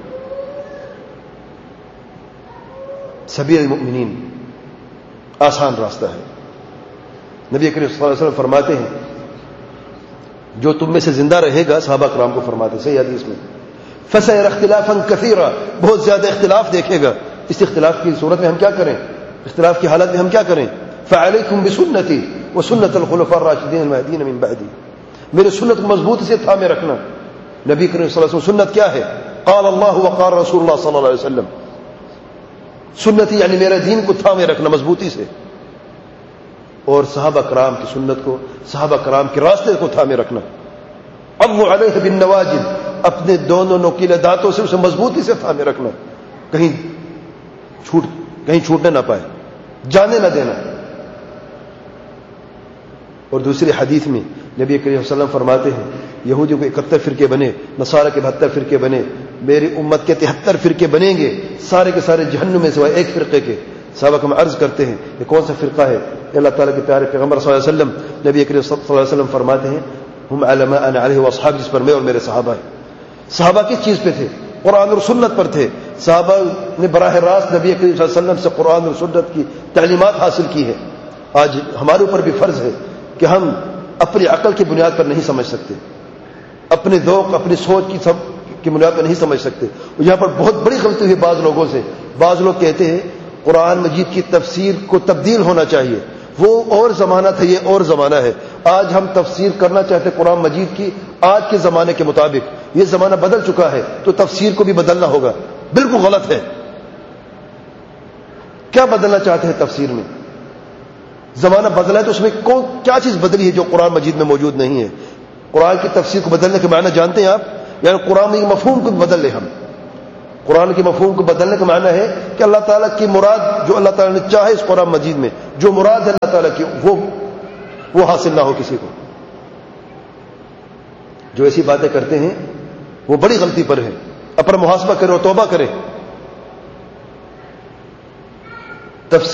سبیل المؤمنین آسان راستہ ہے. نبی کریم صلی اللہ علیہ وسلم فرماتے ہیں جو تم میں سے زندہ رہے گا، صحابہ کرام کو فرماتے ہیں صحیح حدیث میں، فَسَيَرَ اخْتِلَافًا كَثِيرًا، بہت زیادہ اختلاف دیکھے گا. اس اختلاف کی صورت میں ہم کیا کریں؟ اختلاف کی حالت میں ہم کیا کریں؟ فَعَلَيْكُمْ بِسُنَّتِي وَسُنَّةِ الْخُلَفَاءِ الرَّاشِدِينَ الْمَهْدِيِّينَ مِن بَعْدِي، میرے سنت کو مضبوطی سے تھامے رکھنا. نبی کریم صلی اللہ علیہ وسلم سنت کیا ہے؟ قال اللہ وقال رسول اللہ صلی اللہ علیہ وسلم. سنتی یعنی میرے دین کو تھامے رکھنا مضبوطی سے، اور صحابہ کرام کی سنت کو، صحابہ کرام کے راستے کو تھامے رکھنا. عضوا علیہ بالنواجذ، اپنے دونوں نوکیلے دانتوں سے اسے مضبوطی سے تھامے رکھنا، کہیں چھوٹنے نہ پائے، جانے نہ دینا. اور دوسری حدیث میں نبی کریم صلی اللہ علیہ وسلم فرماتے ہیں یہودیوں کے 71 فرقے بنے، نصارہ کے 72 فرقے بنے، میری امت کے 73 فرقے بنیں گے، سارے کے سارے جہنم میں سوائے ایک فرقے کے. صحابہ ہم عرض کرتے ہیں یہ کون سا فرقہ ہے؟ اللہ تعالیٰ کے پیارے پیغمبر صلی اللہ علیہ وسلم، نبی کریم صلی اللہ علیہ وسلم فرماتے ہیں ہم علی ما انا علیہ واصحابی، جس پر میں اور میرے صحابہ ہیں. صحابہ کس چیز پہ تھے؟ قرآن اور سنت پر تھے. صحابہ نے براہ راست نبی کریم صلی اللہ علیہ وسلم سے قرآن اور سنت کی تعلیمات حاصل کی ہے. آج ہمارے اوپر بھی فرض ہے کہ ہم اپنی عقل کی بنیاد پر نہیں سمجھ سکتے، اپنے ذوق، اپنی سوچ کی بنیاد پر نہیں سمجھ سکتے. اور یہاں پر بہت بڑی غلطی ہوئی بعض لوگوں سے. بعض لوگ کہتے ہیں قرآن مجید کی تفسیر کو تبدیل ہونا چاہیے، وہ اور زمانہ تھا، یہ اور زمانہ ہے. آج ہم تفسیر کرنا چاہتے ہیں قرآن مجید کی آج کے زمانے کے مطابق. یہ زمانہ بدل چکا ہے تو تفسیر کو بھی بدلنا ہوگا. بالکل غلط ہے. کیا بدلنا چاہتے ہیں تفسیر میں؟ زمانہ بدلا ہے تو اس میں کیا چیز بدلی ہے جو قرآن مجید میں موجود نہیں ہے؟ قرآن کی تفسیر کو بدلنے کے معنی جانتے ہیں آپ؟ یعنی قرآن کے مفہوم کو بدل لیں ہم. قرآن کے مفہوم کو بدلنے کا معنی ہے کہ اللہ تعالیٰ کی مراد جو اللہ تعالیٰ نے چاہے اس قرآن مجید میں جو مراد ہے اللہ تعالیٰ کی وہ حاصل نہ ہو کسی کو. جو ایسی باتیں کرتے ہیں وہ بڑی غلطی پر ہے. اپنا محاسبہ کرے اور توبہ کرے.